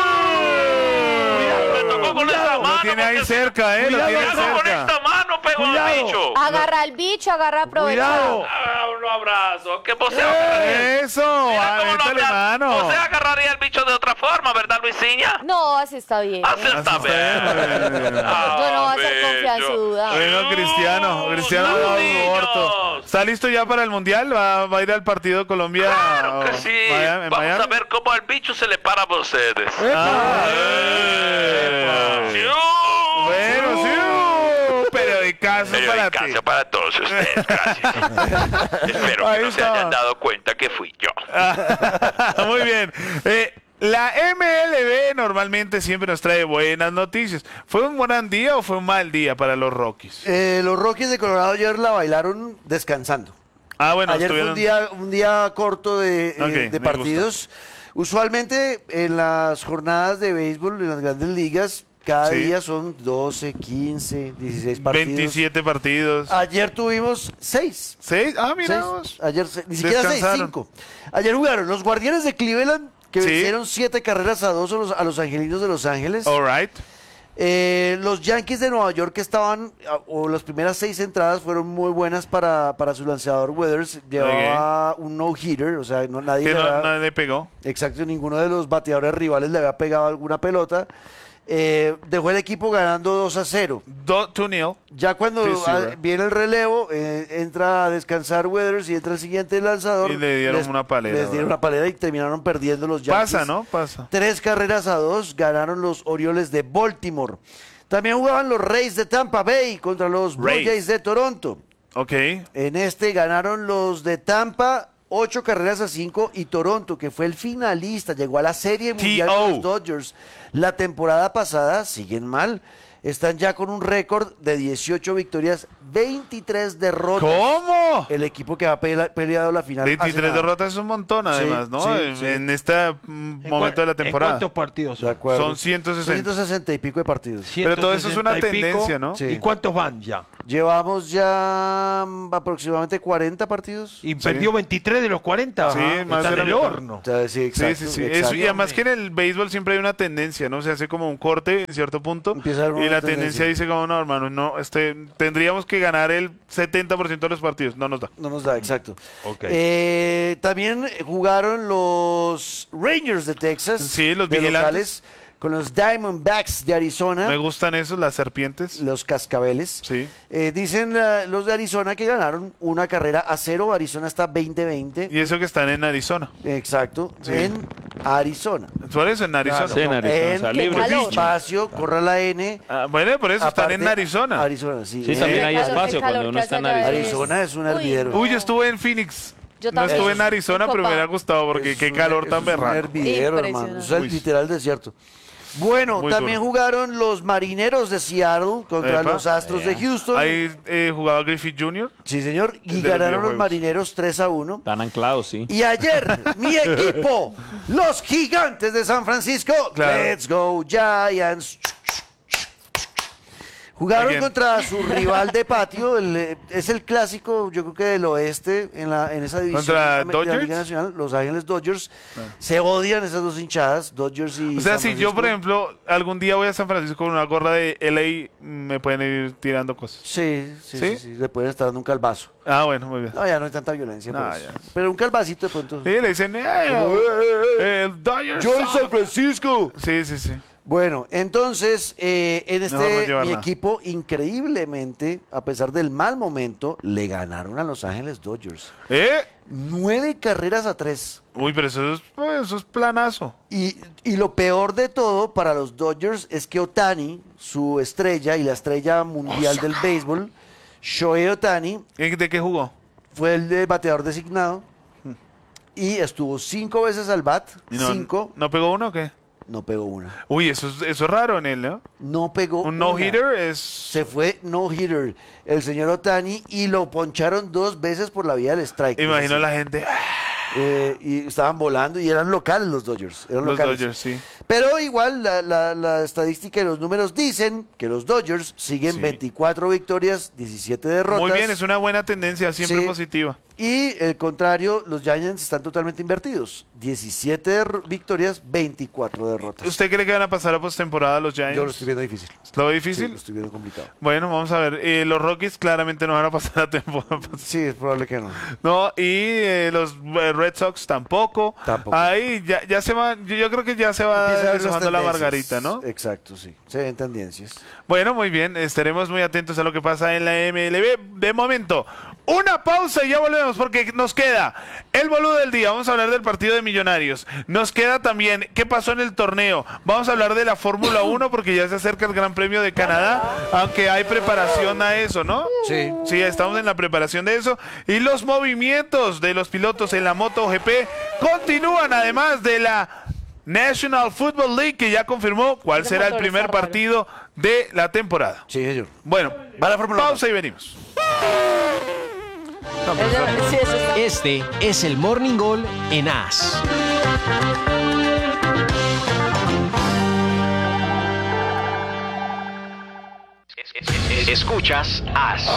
Me tocó con esta Lo mano. tiene ahí porque cerca, lo Cuidado, tiene Cuidado con cerca. esta mano, pegó al Cuidado. bicho. Agarra al bicho, agarra aprovechado. Cuidado. Un abrazo. Que vos agarraría. Eso, Mira cómo métale lo mano. Vos agarraría el bicho de otra forma, ¿verdad, Luisiña? No, así está bien. Así está bien. Yo no voy a hacer confianzuda. Bueno, Cristiano Duorto. ¿Está listo ya para el Mundial? ¿Va a ir al partido Colombia? Claro que o sí. en Vamos Miami? a ver cómo el bicho se le para a ustedes. Ah, Sí. bueno, sí. Periodicazo para ti. Periodicazo para todos ustedes, gracias. Espero Ahí que no se está. hayan dado cuenta que fui yo. Muy bien. La MLB normalmente siempre nos trae buenas noticias. ¿Fue un buen día o fue un mal día para los Rockies? Los Rockies de Colorado ayer la bailaron descansando. Ah, bueno, Ayer fue un día corto de Ok, me partidos. Usualmente en las jornadas de béisbol en las grandes ligas, cada Sí. día son 12, 15, 16 partidos. 27 partidos. Ayer tuvimos 6. ¿6? Ah, mira 6. vos. Ayer, ni siquiera 6, Descansaron. 5. Ayer jugaron los Guardianes de Cleveland, que Sí. vencieron 7 carreras a 2 a los Angelinos de Los Ángeles. All right. Los Yankees de Nueva York que estaban, o las primeras 6 entradas fueron muy buenas para su lanzador Weathers. Llevaba un no-hitter, o sea, nadie Que le había- no le pegó. exacto, ninguno de los bateadores rivales le había pegado alguna pelota. dejó el equipo ganando 2-0. 2-0. Ya cuando Sí, sí, viene el relevo, entra a descansar Weathers y entra el siguiente lanzador. Y le dieron una palera, Les dieron ¿verdad? una palera y terminaron perdiendo los Yankees. Pasa, ¿no? Pasa. 3-2 ganaron los Orioles de Baltimore. También jugaban los Rays de Tampa Bay contra los Blue Rays. Jays de Toronto. Ok. En este ganaron los de Tampa 8-5 y Toronto, que fue el finalista, llegó a la Serie Mundial T.O. de los Dodgers. La temporada pasada siguen mal. Están ya con un récord de 18 victorias, 23 derrotas. ¿Cómo? El equipo que ha peleado la final. hace 23 nada. derrotas es un montón, además, Sí, ¿no? sí, sí. En este momento de la temporada. ¿En cuántos partidos De son? acuerdo. Son 160. 160 y pico de partidos. Pero todo eso es una 160 y pico. tendencia, ¿no? Sí. ¿Y cuántos van ya? Llevamos ya aproximadamente 40 partidos. ¿Y perdió 23 de los 40? Sí, Ajá. más Está de en la el mitad. horno. O sea, sí, exacto, Sí, sí, sí. exacto. Eso, y además que en el béisbol siempre hay una tendencia, ¿no? Se hace como un corte en cierto punto. Empieza a haber Y una la tendencia tendencia. dice como, no, hermano, no, tendríamos que ganar el 70% de los partidos. No nos da. No nos da, exacto. Ok. También jugaron los Rangers de Texas. Sí, los de vigilantes. locales, con los Diamondbacks de Arizona. Me gustan esos, las serpientes. Los cascabeles. Sí. Dicen los de Arizona que ganaron 1-0. Arizona está 20-20. Y eso que están en Arizona. Exacto. Sí. En Arizona. Por eso en Arizona. Sí, en Arizona, En o sea, Qué libre. calor. espacio, corra la N. Ah, bueno, por eso están en Aparte, Arizona. Arizona, sí. Sí, también hay El calor- espacio el calor cuando uno que está en hace allá Arizona. Arizona es un Uy, hervidero. Uy, yo estuve en Phoenix. Yo No también. estuve en Arizona, pero me hubiera gustado porque Es qué un- calor es tan un berraco. hervidero, hermano. Impresionante. Es el Uy. literal desierto. Bueno, Muy también duro. jugaron los Marineros de Seattle contra Epa. los Astros de Houston. Ahí jugaba Griffith Jr. Sí, señor. Y El de los ganaron los videojuegos. Marineros 3-1. Están anclados, sí. Y ayer, mi equipo, los Gigantes de San Francisco, Claro. Let's Go Giants. Jugaron Again. contra su rival de patio, es el clásico, yo creo que del oeste, en esa división ¿Contra de la Dodgers? Liga Nacional, Los Ángeles Dodgers. Se odian esas dos hinchadas, Dodgers y O sea, San si yo, Francisco. por ejemplo, algún día voy a San Francisco con una gorra de LA, me pueden ir tirando cosas. Sí, ¿Sí? le pueden estar dando un calvazo. Ah, bueno, muy bien. No, ya no hay tanta violencia. No, por eso. ya. Pero un calvacito de pronto. Sí, le dicen, el Dodgers. ¡Yo en San Francisco! Sí, sí, sí. Bueno, entonces, en Mejor no este llevar mi nada. equipo, increíblemente, a pesar del mal momento, le ganaron a Los Ángeles Dodgers. 9 carreras a 3. Uy, pero eso es planazo. Y lo peor de todo para los Dodgers es que Ohtani, su estrella y la estrella mundial del béisbol, Shohei Ohtani, ¿De qué jugó? fue el bateador designado y estuvo 5 veces al bat. ¿Y no, 5, ¿No pegó uno o qué? no pegó una. Uy, eso es raro en él, ¿no? No pegó Un una. no-hitter es... Se fue no-hitter el señor Ohtani y lo poncharon 2 veces por la vía del strike. Imagino a la gente... Y estaban volando y eran locales los Dodgers. Eran Los locales. Dodgers, sí. Pero igual la estadística y los números dicen que los Dodgers siguen Sí. 24 victorias, 17 derrotas. Muy bien, es una buena tendencia, siempre Sí. positiva. Y el contrario, los Giants están totalmente invertidos. 17 victorias, 24 derrotas. ¿Usted cree que van a pasar a postemporada los Giants? Yo lo estoy viendo difícil. ¿Lo ve Sí, difícil? lo estoy viendo complicado. Bueno, vamos a ver. Los Rockies claramente no van a pasar a temporada. Sí, es probable que no. No, y los Red Sox tampoco. Tampoco. Ahí ya se va, yo creo que ya se va Empieza a ver las deshojando la tendencias. margarita, ¿no? Exacto, sí. Se ven tendencias. Bueno, muy bien, estaremos muy atentos a lo que pasa en la MLB. De momento, una pausa y ya volvemos porque nos queda el boludo del día. Vamos a hablar del partido de Millonarios. Nos queda también qué pasó en el torneo. Vamos a hablar de la Fórmula 1 porque ya se acerca el Gran Premio de Canadá, aunque hay preparación a eso, ¿no? Sí. Sí, estamos en la preparación de eso. Y los movimientos de los pilotos en la MotoGP continúan, además de la National Football League, que ya confirmó cuál Ese será el motor primer está raro. partido de la temporada. Sí, señor. Bueno, Va la Fórmula pausa y venimos. Sí, eso está. Este es el Morning Goal en AS. Escuchas AS.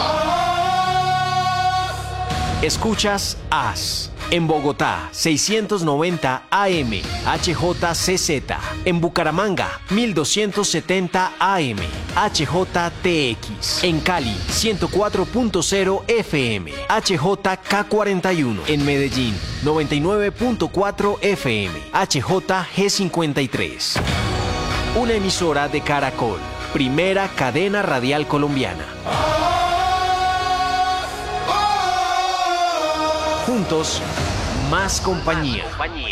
Escuchas AS. En Bogotá, 690 AM, HJCZ. En Bucaramanga, 1270 AM, HJTX. En Cali, 104.0 FM, HJK41. En Medellín, 99.4 FM, HJG53. una emisora de Caracol, primera cadena radial colombiana. Juntos, más compañía.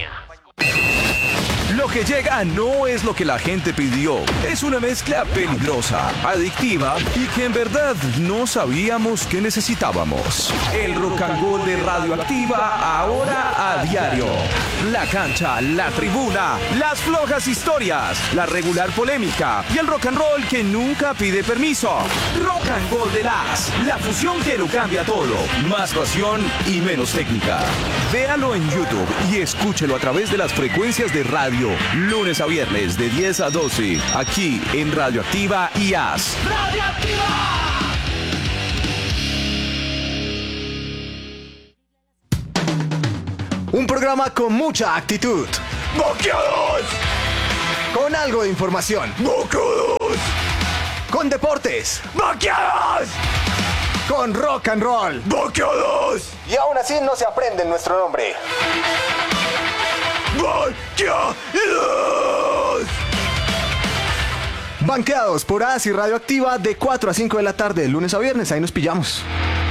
Lo que llega no es lo que la gente pidió. Es una mezcla peligrosa, adictiva y que en verdad no sabíamos que necesitábamos. El rock and roll de Radioactiva ahora a diario. La cancha, la tribuna, las flojas historias, la regular polémica y el rock and roll que nunca pide permiso. Rock and roll de la fusión que lo cambia todo. Más pasión y menos técnica. Véalo en YouTube y escúchelo a través de las frecuencias de radio. Lunes a viernes de 10 a 12, aquí en Radioactiva y AS. Un programa con mucha actitud. ¡Boqueados! Con algo de información. ¡Boqueados! Con deportes. ¡Boqueados! Con rock and roll. ¡Boqueados! Y aún así no se aprende nuestro nombre. ¡Banqueados! Banqueados por AS y Radioactiva de 4 a 5 de la tarde, de lunes a viernes. Ahí nos pillamos.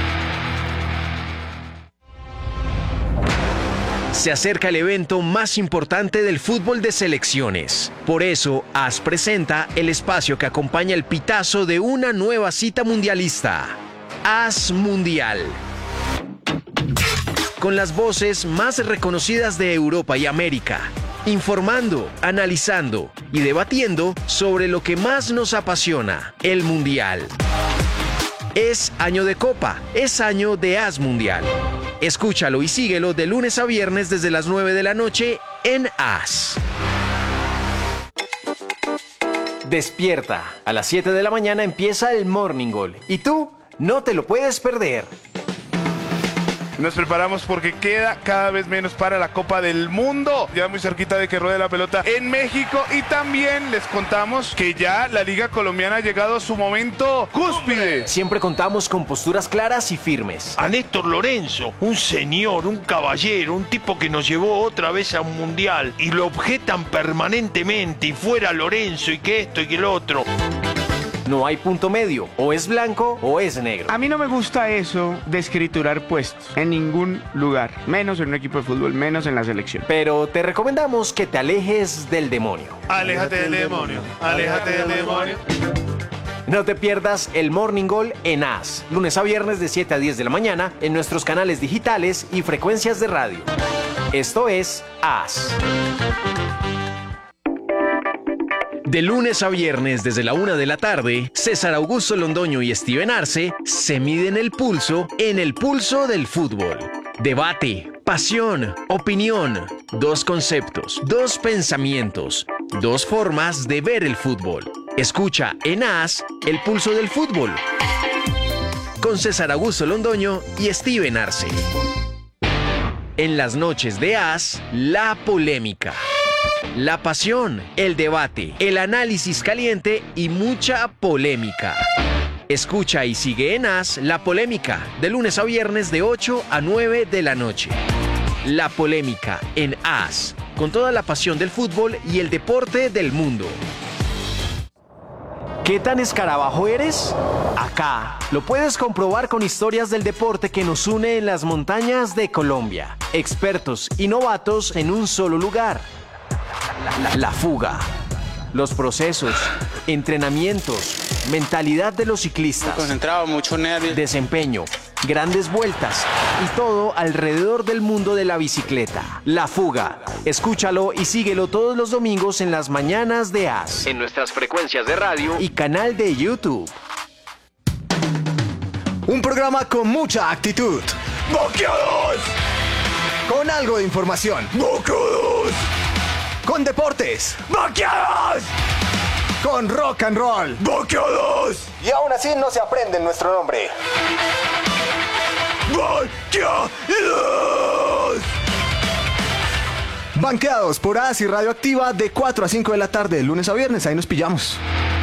Se acerca el evento más importante del fútbol de selecciones. Por eso, AS presenta el espacio que acompaña el pitazo de una nueva cita mundialista. AS Mundial. Con las voces más reconocidas de Europa y América, informando, analizando y debatiendo sobre lo que más nos apasiona, el Mundial. Es año de Copa, es año de AS Mundial. Escúchalo y síguelo de lunes a viernes desde las 9 de la noche en AS. Despierta. A las 7 de la mañana empieza el Morning Goal. Y tú no te lo puedes perder. Nos preparamos porque queda cada vez menos para la Copa del Mundo. Ya muy cerquita de que ruede la pelota en México. Y también les contamos que ya la Liga Colombiana ha llegado a su momento cúspide. Siempre contamos con posturas claras y firmes. A Néstor Lorenzo, un señor, un caballero, un tipo que nos llevó otra vez a un mundial y lo objetan permanentemente y fuera Lorenzo y que esto y que lo otro. No hay punto medio, o es blanco o es negro. A mí no me gusta eso de escriturar puestos en ningún lugar, menos en un equipo de fútbol, menos en la selección. Pero te recomendamos que te alejes del demonio. Aléjate del demonio, aléjate del demonio. No te pierdas el Morning Goal en AS, lunes a viernes de 7 a 10 de la mañana en nuestros canales digitales y frecuencias de radio. Esto es AS. De lunes a viernes desde la 1 de la tarde, César Augusto Londoño y Steven Arce se miden el pulso en el pulso del fútbol. Debate, pasión, opinión, dos conceptos, dos pensamientos, dos formas de ver el fútbol. Escucha en AS el pulso del fútbol. Con César Augusto Londoño y Steven Arce. En las noches de AS, la polémica. La pasión, el debate, el análisis caliente y mucha polémica. Escucha y sigue en AS La Polémica, de lunes a viernes de 8 a 9 de la noche. La Polémica en AS, con toda la pasión del fútbol y el deporte del mundo. ¿Qué tan escarabajo eres? Acá lo puedes comprobar con historias del deporte que nos une en las montañas de Colombia. Expertos y novatos en un solo lugar. La fuga, los procesos, entrenamientos, mentalidad de los ciclistas, Concentrado, mucho nervio. desempeño, grandes vueltas y todo alrededor del mundo de la bicicleta. La fuga. Escúchalo y síguelo todos los domingos en las mañanas de AS, en nuestras frecuencias de radio y canal de YouTube. Un programa con mucha actitud. ¡Boqueados! Con algo de información. ¡Boqueados! Con deportes. ¡Boqueados! Con rock and roll. ¡Boqueados! Y aún así no se aprende nuestro nombre. ¡Boqueados! Banqueados por AS y Radioactiva de 4 a 5 de la tarde, de lunes a viernes. Ahí nos pillamos.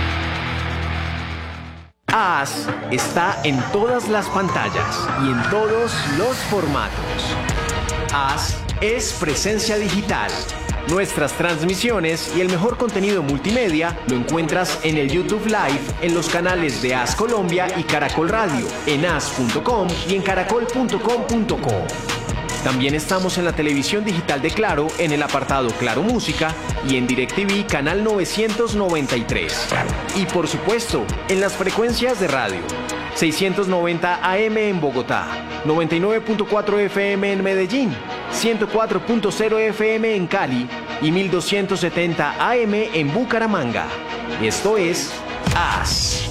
AS está en todas las pantallas y en todos los formatos. AS es presencia digital. Nuestras transmisiones y el mejor contenido multimedia lo encuentras en el YouTube Live en los canales de AS Colombia y Caracol Radio, en as.com y en caracol.com.co. También estamos en la televisión digital de Claro en el apartado Claro Música y en DirecTV canal 993. Y por supuesto, en las frecuencias de radio. 690 AM en Bogotá, 99.4 FM en Medellín, 104.0 FM en Cali y 1270 AM en Bucaramanga. Esto es AS.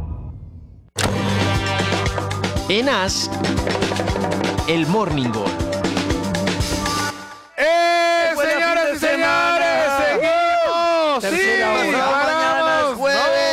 En AS, el Morning Ball. Señoras y señores, seguimos. Tercera hora, mañana es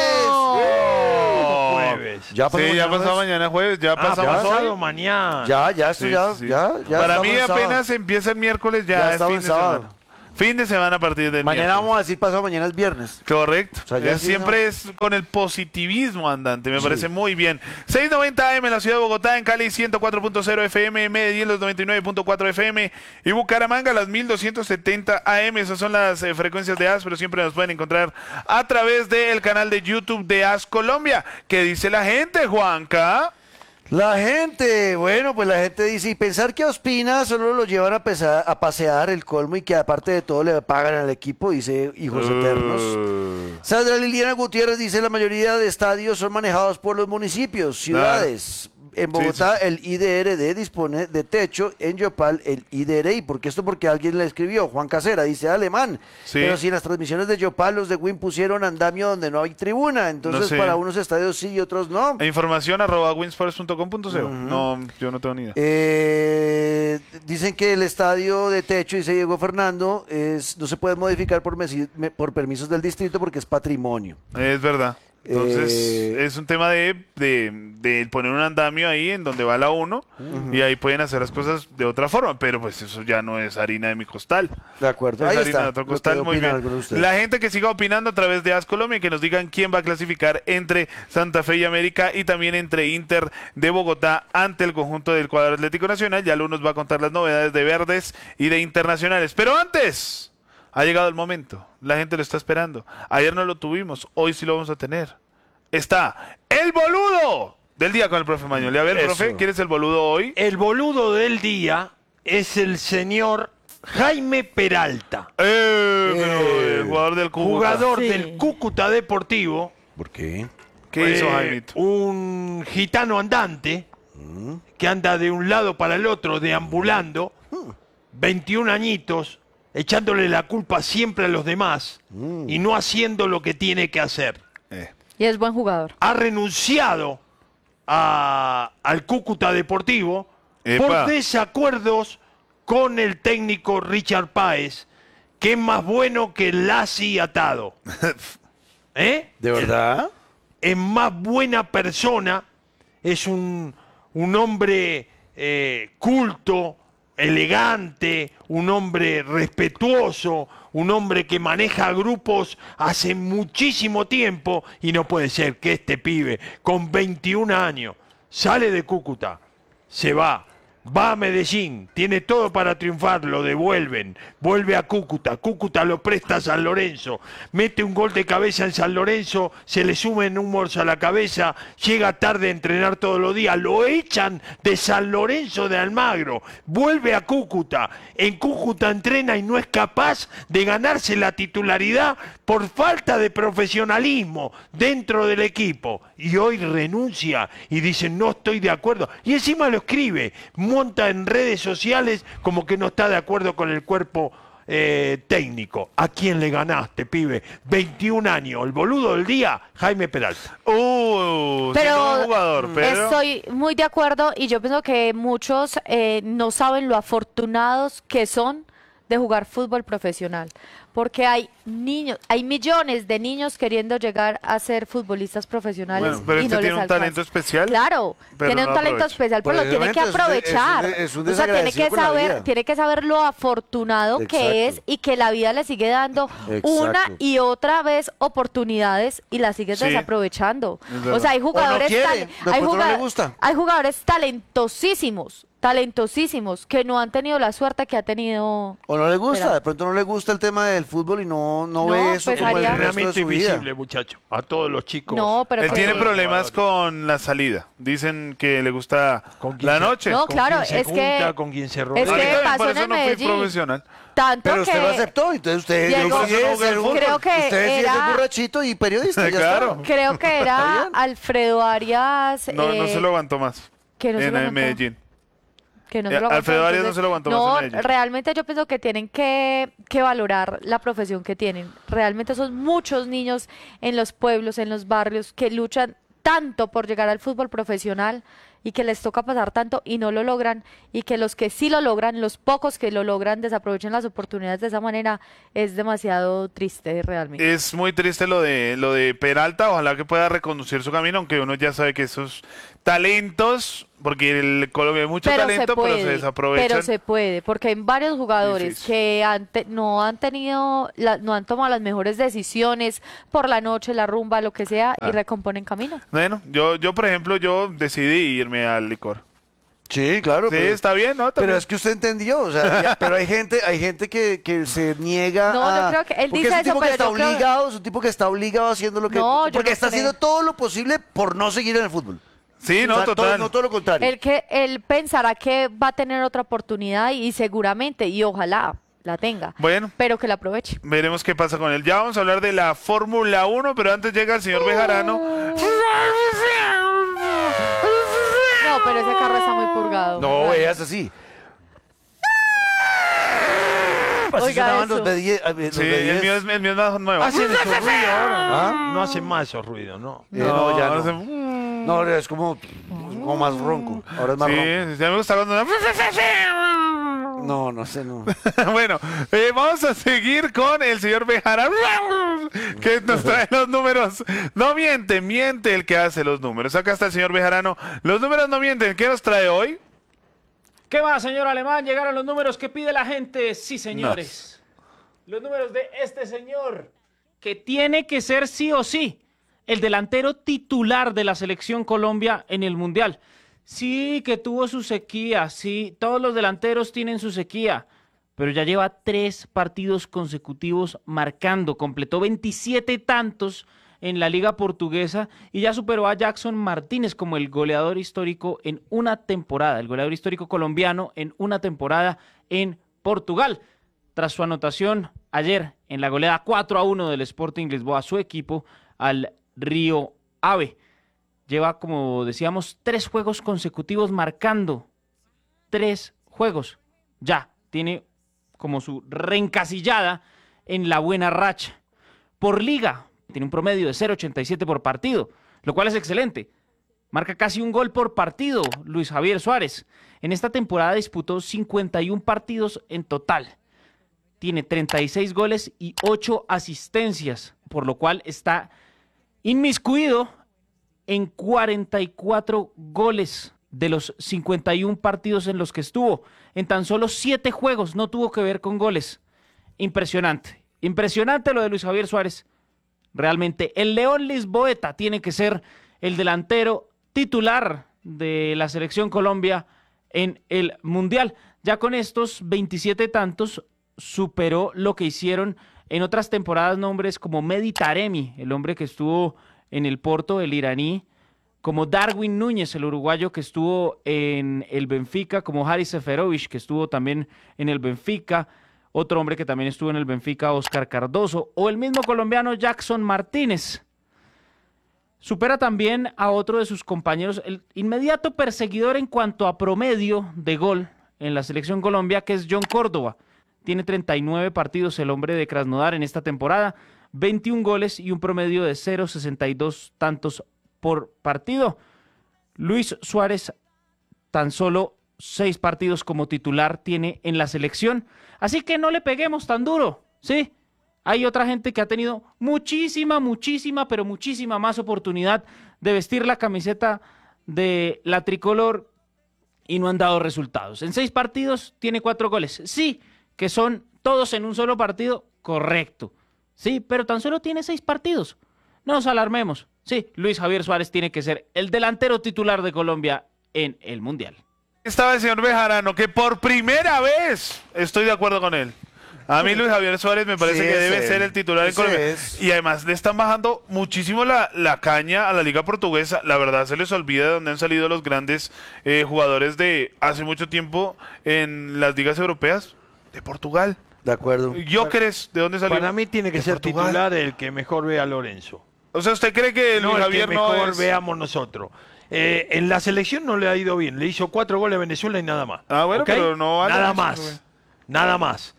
jueves. Ya pasó mañana jueves, ya pasado mañana. Ya, esto Sí, ya, sí. ya. Para estamos mí en sábado. apenas empieza el miércoles, Ya ya es estamos fin en de sábado. semana. Fin de semana a partir del Mañana miércoles. vamos a decir pasado mañana es viernes. Correcto. O sea, ya sí, Siempre ¿no? es con el positivismo andante, me parece muy bien. 690 AM en la ciudad de Bogotá, en Cali 104.0 FM, en Medellín los 99.4 FM y Bucaramanga las 1270 AM. Esas son las frecuencias de AS, pero siempre nos pueden encontrar a través del canal de YouTube de AS Colombia. ¿Qué dice la gente, Juanca? La gente, bueno, pues la gente dice, y pensar que a Ospina solo lo llevan a pasear el colmo y que aparte de todo le pagan al equipo, dice Hijos Eternos. Sandra Liliana Gutiérrez dice, la mayoría de estadios son manejados por los municipios, ciudades. En Bogotá el IDRD dispone de techo, en Yopal el IDRI. ¿Por qué esto? Porque alguien le escribió, Juan Casera, dice alemán. Sí. Pero si en las transmisiones de Yopal los de Win pusieron andamio donde no hay tribuna, entonces No sé. para unos estadios sí y otros no. Información @winsports.com.co. No, yo no tengo ni idea. Dicen que el estadio de techo, dice Diego Fernando, no se puede modificar por permisos del distrito porque es patrimonio. Es verdad. Entonces, es un tema de poner un andamio ahí en donde va la 1 y ahí pueden hacer las cosas de otra forma, pero pues eso ya no es harina de mi costal. De acuerdo, Es ahí harina está. de otro lo que costal, muy opinan bien. algunos de ustedes. La gente que siga opinando a través de AS Colombia y que nos digan quién va a clasificar entre Santa Fe y América y también entre Inter de Bogotá ante el conjunto del cuadro Atlético Nacional. Ya Lu nos va a contar las novedades de Verdes y de Internacionales. Pero antes, ha llegado el momento. La gente lo está esperando. Ayer no lo tuvimos, hoy sí lo vamos a tener. Está el boludo del día con el profe Mañoli. A ver, Eso. profe, ¿quién es el boludo hoy? El boludo del día es el señor Jaime Peralta. El jugador del Cúcuta. Jugador Sí. del Cúcuta Deportivo. ¿Por qué? ¿Qué hizo Jaimito? Un gitano andante que anda de un lado para el otro deambulando, 21 añitos, echándole la culpa siempre a los demás y no haciendo lo que tiene que hacer. Y es buen jugador. Ha renunciado al Cúcuta Deportivo Epa. por desacuerdos con el técnico Richard Páez, que es más bueno que Lassi atado. ¿Eh? ¿De verdad? Es más buena persona, es un hombre culto, elegante, un hombre respetuoso, un hombre que maneja grupos hace muchísimo tiempo y no puede ser que este pibe con 21 años sale de Cúcuta, se va a Medellín, tiene todo para triunfar, lo devuelven, vuelve a Cúcuta, Cúcuta lo presta a San Lorenzo, mete un gol de cabeza en San Lorenzo, se le sumen humos a la cabeza, llega tarde a entrenar todos los días, lo echan de San Lorenzo de Almagro, vuelve a Cúcuta, en Cúcuta entrena y no es capaz de ganarse la titularidad por falta de profesionalismo dentro del equipo, y hoy renuncia y dice no estoy de acuerdo, y encima lo escribe, monta en redes sociales como que no está de acuerdo con el cuerpo técnico. ¿A quién le ganaste, pibe? 21 años, el boludo del día, Jaime Peralta. Siendo buen jugador, pero... Estoy muy de acuerdo y yo pienso que muchos no saben lo afortunados que son de jugar fútbol profesional. porque hay niños, hay millones de niños queriendo llegar a ser futbolistas profesionales. Bueno, pero y este no tiene les un talento alcanza. especial. Claro, pero tiene no un talento aprovecha. especial, pero lo tiene que Pues, aprovechar. es un O sea, desagradecido con la vida. tiene que saber lo afortunado que es Exacto. y que la vida le sigue dando una Exacto. y otra vez oportunidades y las sigue Sí, desaprovechando. es verdad. O sea, hay jugadores, quiere, de pronto no le gusta. hay jugadores talentosísimos que no han tenido la suerte que ha tenido. O no le gusta, Espera. de pronto no le gusta el tema del fútbol y no No, ve eso pues como el haría- resto de Realmente su vida. invisible, muchacho. A todos los chicos. No, pero Él pues- tiene Todos los problemas jugadores. con la salida. Dicen que le gusta ¿Con quién la se- noche. No, con claro, quién se es que- junta, con quién se es rodea. que A mí también, pasó por en eso el no fui Medellín. profesional. Tanto Pero usted que lo aceptó, entonces usted Diego, decide ser creo que usted decide era- ser borrachito y periodista, ya Claro. está. creo que Está era bien. Alfredo Arias. No, no se lo aguantó más. que no se en lo aguantó. Medellín. Que no se lo aguantó, Alfredo Arias no entonces, se lo aguantó no, más en Medellín. realmente yo pienso que tienen que valorar la profesión que tienen. Realmente son muchos niños en los pueblos, en los barrios, que luchan tanto por llegar al fútbol profesional y que les toca pasar tanto y no lo logran, y que los que sí lo logran, los pocos que lo logran, desaprovechen las oportunidades de esa manera. Es demasiado triste realmente. Es muy triste lo de Peralta. Ojalá que pueda reconducir su camino, aunque uno ya sabe que esos talentos, porque el Colombia hay mucho talento, pero se desaprovechan. pero se puede, porque hay varios jugadores Difícil. que no han tenido, no han tomado las mejores decisiones por la noche, la rumba, lo que sea, y recomponen camino. Bueno, yo por ejemplo, yo decidí irme al licor. Sí, claro. Sí, pero- está bien, ¿no? Pero También. es que usted entendió, o sea, pero hay gente que se niega No, a... yo creo que él porque dice es un eso, tipo que pero está yo creo- obligado, es un tipo que está obligado haciendo lo que... No, yo porque no está creo. haciendo todo lo posible por no seguir en el fútbol. Sí, no, O sea, total. no todo lo contrario. Él pensará que va a tener otra oportunidad y seguramente, y ojalá la tenga, Bueno, pero que la aproveche. veremos qué pasa con él. Ya vamos a hablar de la Fórmula 1, pero antes llega el señor Bejarano. No, pero ese carro está muy purgado. No, es así. Así Oiga sonaban los eso. B10. Sí, el mío es más nuevo. Hacen esos ruidos ahora. ¿Ah? No hacen más esos ruidos, ¿no? No, ya ahora no. se- No, es como más ronco. Ahora es más ronco. Sí, ya me gusta cuando... No, no sé, no. Bueno, vamos a seguir con el señor Bejarano, que nos trae los números. No miente, miente el que hace los números. Acá está el señor Bejarano. Los números no mienten. ¿Qué nos trae hoy? ¿Qué más, señor Alemán? Llegaron los números que pide la gente. Sí, señores. Los números de este señor, que tiene que ser sí o sí el delantero titular de la selección Colombia en el Mundial. Sí, que tuvo su sequía. Sí, todos los delanteros tienen su sequía. Pero ya lleva 3 partidos consecutivos marcando. Completó 27 tantos en la Liga Portuguesa y ya superó a Jackson Martínez como el goleador histórico en una temporada, el goleador histórico colombiano en una temporada en Portugal. Tras su anotación ayer en la goleada 4-1 del Sporting Lisboa, su equipo al Río Ave. Lleva, como decíamos, 3 juegos consecutivos marcando. 3 juegos. Ya, tiene como su reencasillada en la buena racha. Por liga, tiene un promedio de 0.87 por partido, lo cual es excelente. Marca casi un gol por partido, Luis Javier Suárez. En esta temporada disputó 51 partidos en total. Tiene 36 goles y 8 asistencias, por lo cual está inmiscuido en 44 goles de los 51 partidos en los que estuvo. En tan solo 7 juegos no tuvo que ver con goles. Impresionante. Impresionante lo de Luis Javier Suárez. Realmente, el León Lisboeta tiene que ser el delantero titular de la selección Colombia en el Mundial. Ya con estos 27 tantos superó lo que hicieron en otras temporadas nombres como Mehdi Taremi, el hombre que estuvo en el Porto, el iraní, como Darwin Núñez, el uruguayo que estuvo en el Benfica, como Haris Seferovic, que estuvo también en el Benfica, otro hombre que también estuvo en el Benfica, Oscar Cardoso, o el mismo colombiano Jackson Martínez. Supera también a otro de sus compañeros, el inmediato perseguidor en cuanto a promedio de gol en la selección Colombia, que es John Córdoba. Tiene 39 partidos el hombre de Krasnodar en esta temporada, 21 goles y un promedio de 0.62 tantos por partido. Luis Suárez, tan solo 6 partidos como titular tiene en la selección, así que no le peguemos tan duro, ¿sí? hay otra gente que ha tenido muchísima, pero muchísima más oportunidad de vestir la camiseta de la tricolor y no han dado resultados. En 6 partidos tiene 4 goles. Sí, que son todos en un solo partido, correcto. Sí, pero tan solo tiene 6 partidos. No nos alarmemos. Sí, Luis Javier Suárez tiene que ser el delantero titular de Colombia en el Mundial. Estaba el señor Bejarano, que por primera vez estoy de acuerdo con él. A mí Luis Javier Suárez me parece que debe ser el titular en Colombia. Y además le están bajando muchísimo la caña a la liga portuguesa. La verdad se les olvida de dónde han salido los grandes jugadores de hace mucho tiempo en las ligas europeas. De Portugal. De acuerdo. Gyökeres, ¿de dónde salió? Para mí tiene que ser Portugal. titular el que mejor vea a Lorenzo. O sea, ¿usted cree que Luis Javier el que no mejor es? veamos nosotros? En la selección no le ha ido bien. Le hizo 4 goles a Venezuela y nada más. Ah, bueno, ¿Ok? pero no vale nada eso, más. güey. Nada más.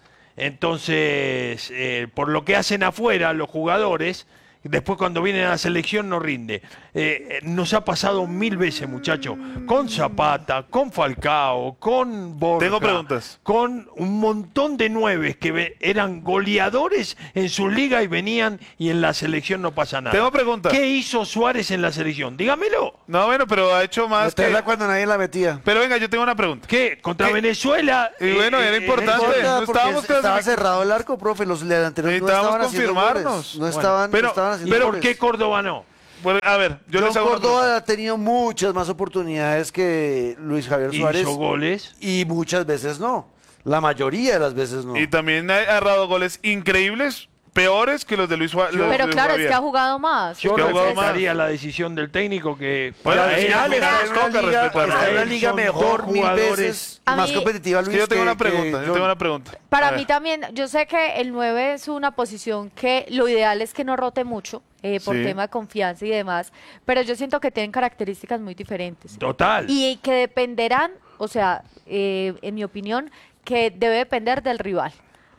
Entonces, por lo que hacen afuera los jugadores, después cuando vienen a la selección no rinde. Nos ha pasado 1000 veces, muchachos. Con Zapata, con Falcao, con Borja. Tengo preguntas. Con un montón de 9 que eran goleadores en su liga y venían y en la selección no pasa nada. Tengo preguntas. ¿Qué hizo Suárez en la selección? Dígamelo. No, bueno, pero ha hecho más que... Meterla cuando nadie la metía. Pero venga, yo tengo una pregunta. ¿Qué? ¿Contra ¿Qué? Venezuela? Y bueno, era importante. No Porque estábamos estaba clasificados. cerrado el arco, profe. Los delanteros no Necesitábamos estaban haciendo confirmarnos. goles. No Bueno, estaban, pero- no estaban haciendo ¿Y por goles. qué Córdoba no? Bueno, a ver, yo les John hago una pregunta. Córdoba ha tenido muchas más oportunidades que Luis Javier Suárez. Hizo goles. Y muchas veces no. La mayoría de las veces no. Y también ha errado goles increíbles, peores que los de Luis Suárez. Pero claro, es que ha jugado más. Yo que ha jugado respetaría la decisión del técnico que... Bueno, para al él- final está en toca una liga, respetarlo. está en una Él liga son mejor dos 1000 jugadores. veces A más mí- competitiva, Es Luis. que yo tengo una que pregunta, yo John. tengo una pregunta. Para A mí ver. también, yo sé que el 9 es una posición que lo ideal es que no rote mucho por Sí. tema de confianza y demás, pero yo siento que tienen características muy diferentes Total. y que dependerán, o sea, en mi opinión, que debe depender del rival.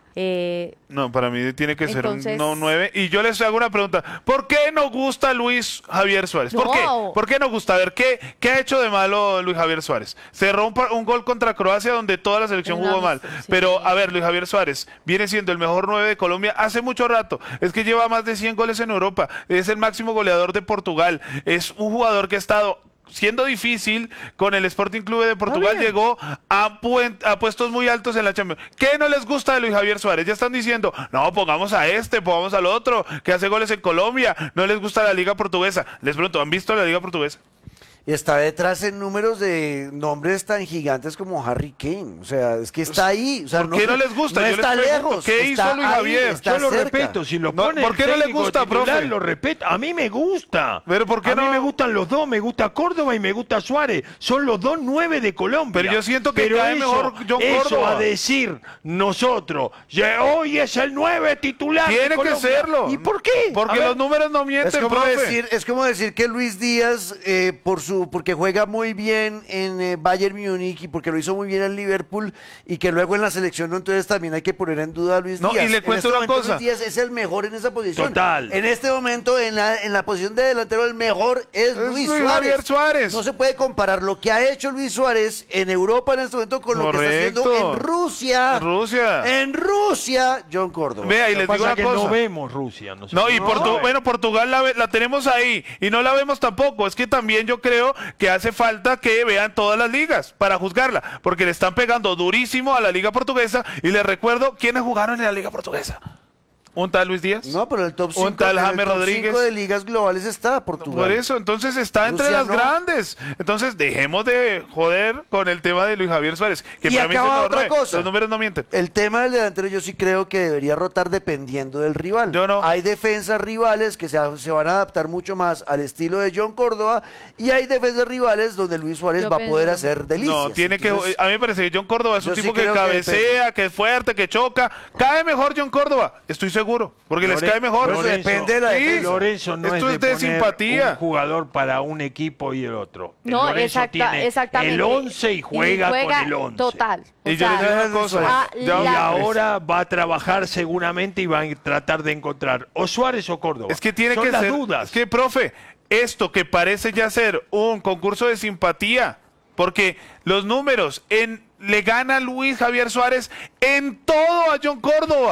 No, para mí tiene que ser Entonces- un no 9. Y yo les hago una pregunta. ¿Por qué no gusta Luis Javier Suárez? ¿Por No. qué? ¿Por qué no gusta? A ver, ¿qué ha hecho de malo Luis Javier Suárez? Cerró un gol contra Croacia donde toda la selección Una jugó mal. amistosa, sí. Pero, a ver, Luis Javier Suárez viene siendo el mejor 9 de Colombia hace mucho rato. Es que lleva más de 100 goles en Europa. Es el máximo goleador de Portugal. Es un jugador que ha estado... siendo difícil con el Sporting Clube de Portugal, llegó a puestos muy altos en la Champions. ¿Qué no les gusta de Luis Javier Suárez? Ya están diciendo, no, pongamos a este, pongamos al otro, que hace goles en Colombia. No les gusta la Liga Portuguesa. Les pregunto, ¿han visto la Liga Portuguesa? Y está detrás en números de nombres tan gigantes como Harry Kane. O sea, es que está ahí. O sea, ¿Por qué no les gusta? No Yo les está pregunto, lejos. ¿qué está hizo Luis ahí, Javier? está Yo lo cerca. respeto, si lo No, pone ¿por el qué no le técnico gusta, titular, profe? lo respeto. A mí me gusta. Pero ¿por qué a mí no? me gustan los dos, me gusta Córdoba y me gusta Suárez. Son los dos 9 de Colombia. Pero yo siento que Pero cae mejor John eso Córdoba. a decir nosotros, hoy es el 9 titular de Tiene que Colombia. serlo. ¿Y por qué? Porque A ver, los números no mienten, profe. Es como decir que Luis Díaz, porque juega muy bien en Bayern Múnich y porque lo hizo muy bien en Liverpool y que luego en la selección no, entonces también hay que poner en duda a Luis No, Díaz. y le En cuento este una momento cosa. Luis Díaz es el mejor en esa posición. Total. En este momento, en la posición de delantero, el mejor es Luis Luis Suárez. Javier Suárez. No se puede comparar lo que ha hecho Luis Suárez en Europa en este momento con lo que está haciendo Correcto. en Rusia. En Rusia. En Rusia, John Córdoba. Vea, y lo les que digo pasa una es que cosa. no vemos Rusia. nosotros. No, y No. bueno, Portugal la tenemos ahí y no la vemos tampoco. Es que también yo creo que hace falta que vean todas las ligas para juzgarla, porque le están pegando durísimo a la Liga Portuguesa. Y les recuerdo quiénes jugaron en la Liga Portuguesa. Un tal Luis Díaz. No, pero el top 5 Un tal James Rodríguez. de ligas globales está Portugal. Por eso, entonces está entre Rusia las no. grandes. Entonces dejemos de joder con el tema de Luis Javier Suárez, que Y para mí es el acaba mejor otra 9. cosa. Los números no mienten. El tema del delantero yo sí creo que debería rotar dependiendo del rival. Yo no. Hay defensas rivales que se van a adaptar mucho más al estilo de John Córdoba y hay defensas rivales donde Luis Suárez Yo va a poder pienso- hacer delicias. No, tiene Entonces, que. A mí me parece que John Córdoba es un yo sí tipo que creo que cabecea, que es fuerte, que choca. Cae mejor John Córdoba, estoy seguro, porque les cae mejor. Lorenzo, depende de la Sí, defensa. Lorenzo no esto es de, poner simpatía. un jugador para un equipo y el otro. No, Lorenzo tiene exactamente. el 11 y juega con el 11. Total. O Y yo sea, les digo una cosa. Ah, ya- la- Y ahora va a trabajar seguramente y va a tratar de encontrar o Suárez o Córdoba. Es que tiene Son que las ser. dudas. Es que, profe, esto que parece ya ser un concurso de simpatía, porque los números le gana Luis Javier Suárez en todo a John Córdoba.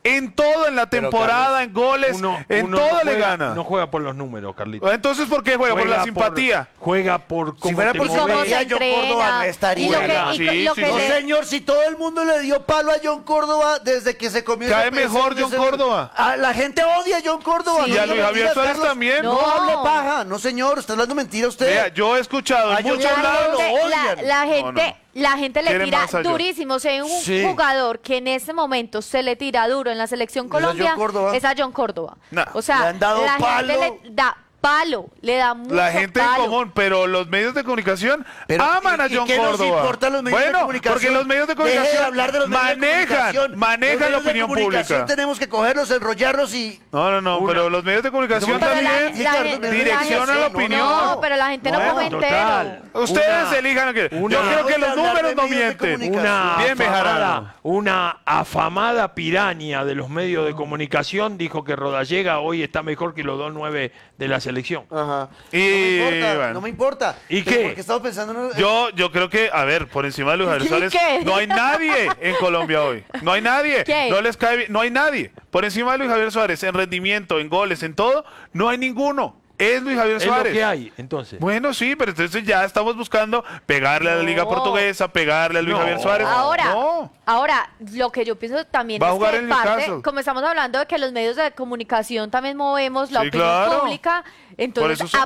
En todo, en la temporada, en goles, en Uno todo no le juega- gana. No juega por los números, Carlitos. Entonces, ¿por qué juega? Por la simpatía. Juega por cómo Si fuera te por Y cómo moves. se simpatía, John Córdoba no entrena. estaría. Y lo que, Juega, y sí, lo sí, que No, sí. le- señor, si todo el mundo le dio palo a John Córdoba desde que se comió Cae ese mejor ese- John Córdoba. La gente odia a John Córdoba. Sí. Y a No Luis Javier mentiras, Suárez Carlos. también. No, No. hable paja. No, señor, está hablando mentira usted. Vea, yo he escuchado en A John muchos Córdoba lados. lo odian. la No, gente, la gente le Quiere tira más a John. durísimo. Si hay un Sí. jugador que en ese momento se le tira duro en la selección ¿Es a John Colombia, Córdoba? es a John Córdoba. No. O sea, Le han dado la palo. gente le da palo, le da mucho La gente en palo. común, pero los medios de comunicación Pero, aman a ¿y John qué nos Córdoba. importan los medios de Bueno, comunicación? porque los medios de Deje de comunicación hablar de los medios de comunicación. manejan Los la medios de opinión comunicación pública. Tenemos que cogerlos, enrollarlos y... No, pero los medios de comunicación Pero también direccionan la opinión. No, pero la gente no Bueno, come total. entero. Ustedes elijan. Yo creo que los Hablar de números no medios de mienten. comunicación. Bien, Bejarano. Una afamada piraña de los medios de comunicación dijo que Rodallega hoy está mejor que los 2-9 de la selección. Ajá. Y, no me importa, bueno. no me importa. ¿Y Pero qué? Porque estamos pensando en... Yo creo que, a ver, por encima de Luis Javier ¿Y Suárez, qué? no hay nadie en Colombia hoy. No hay nadie. ¿Qué? No les cae bien. No hay nadie. Por encima de Luis Javier Suárez, en rendimiento, en goles, en todo, no hay ninguno. Es Luis Javier Es lo Suárez. que hay, entonces. Bueno, sí, pero entonces ya estamos buscando pegarle a la Liga No. Portuguesa, pegarle a Luis No. Javier Suárez. Ahora, lo que yo pienso también Va a es jugar que en parte, Newcastle. como estamos hablando de que los medios de comunicación también movemos la Sí, opinión claro. pública, Por entonces eso son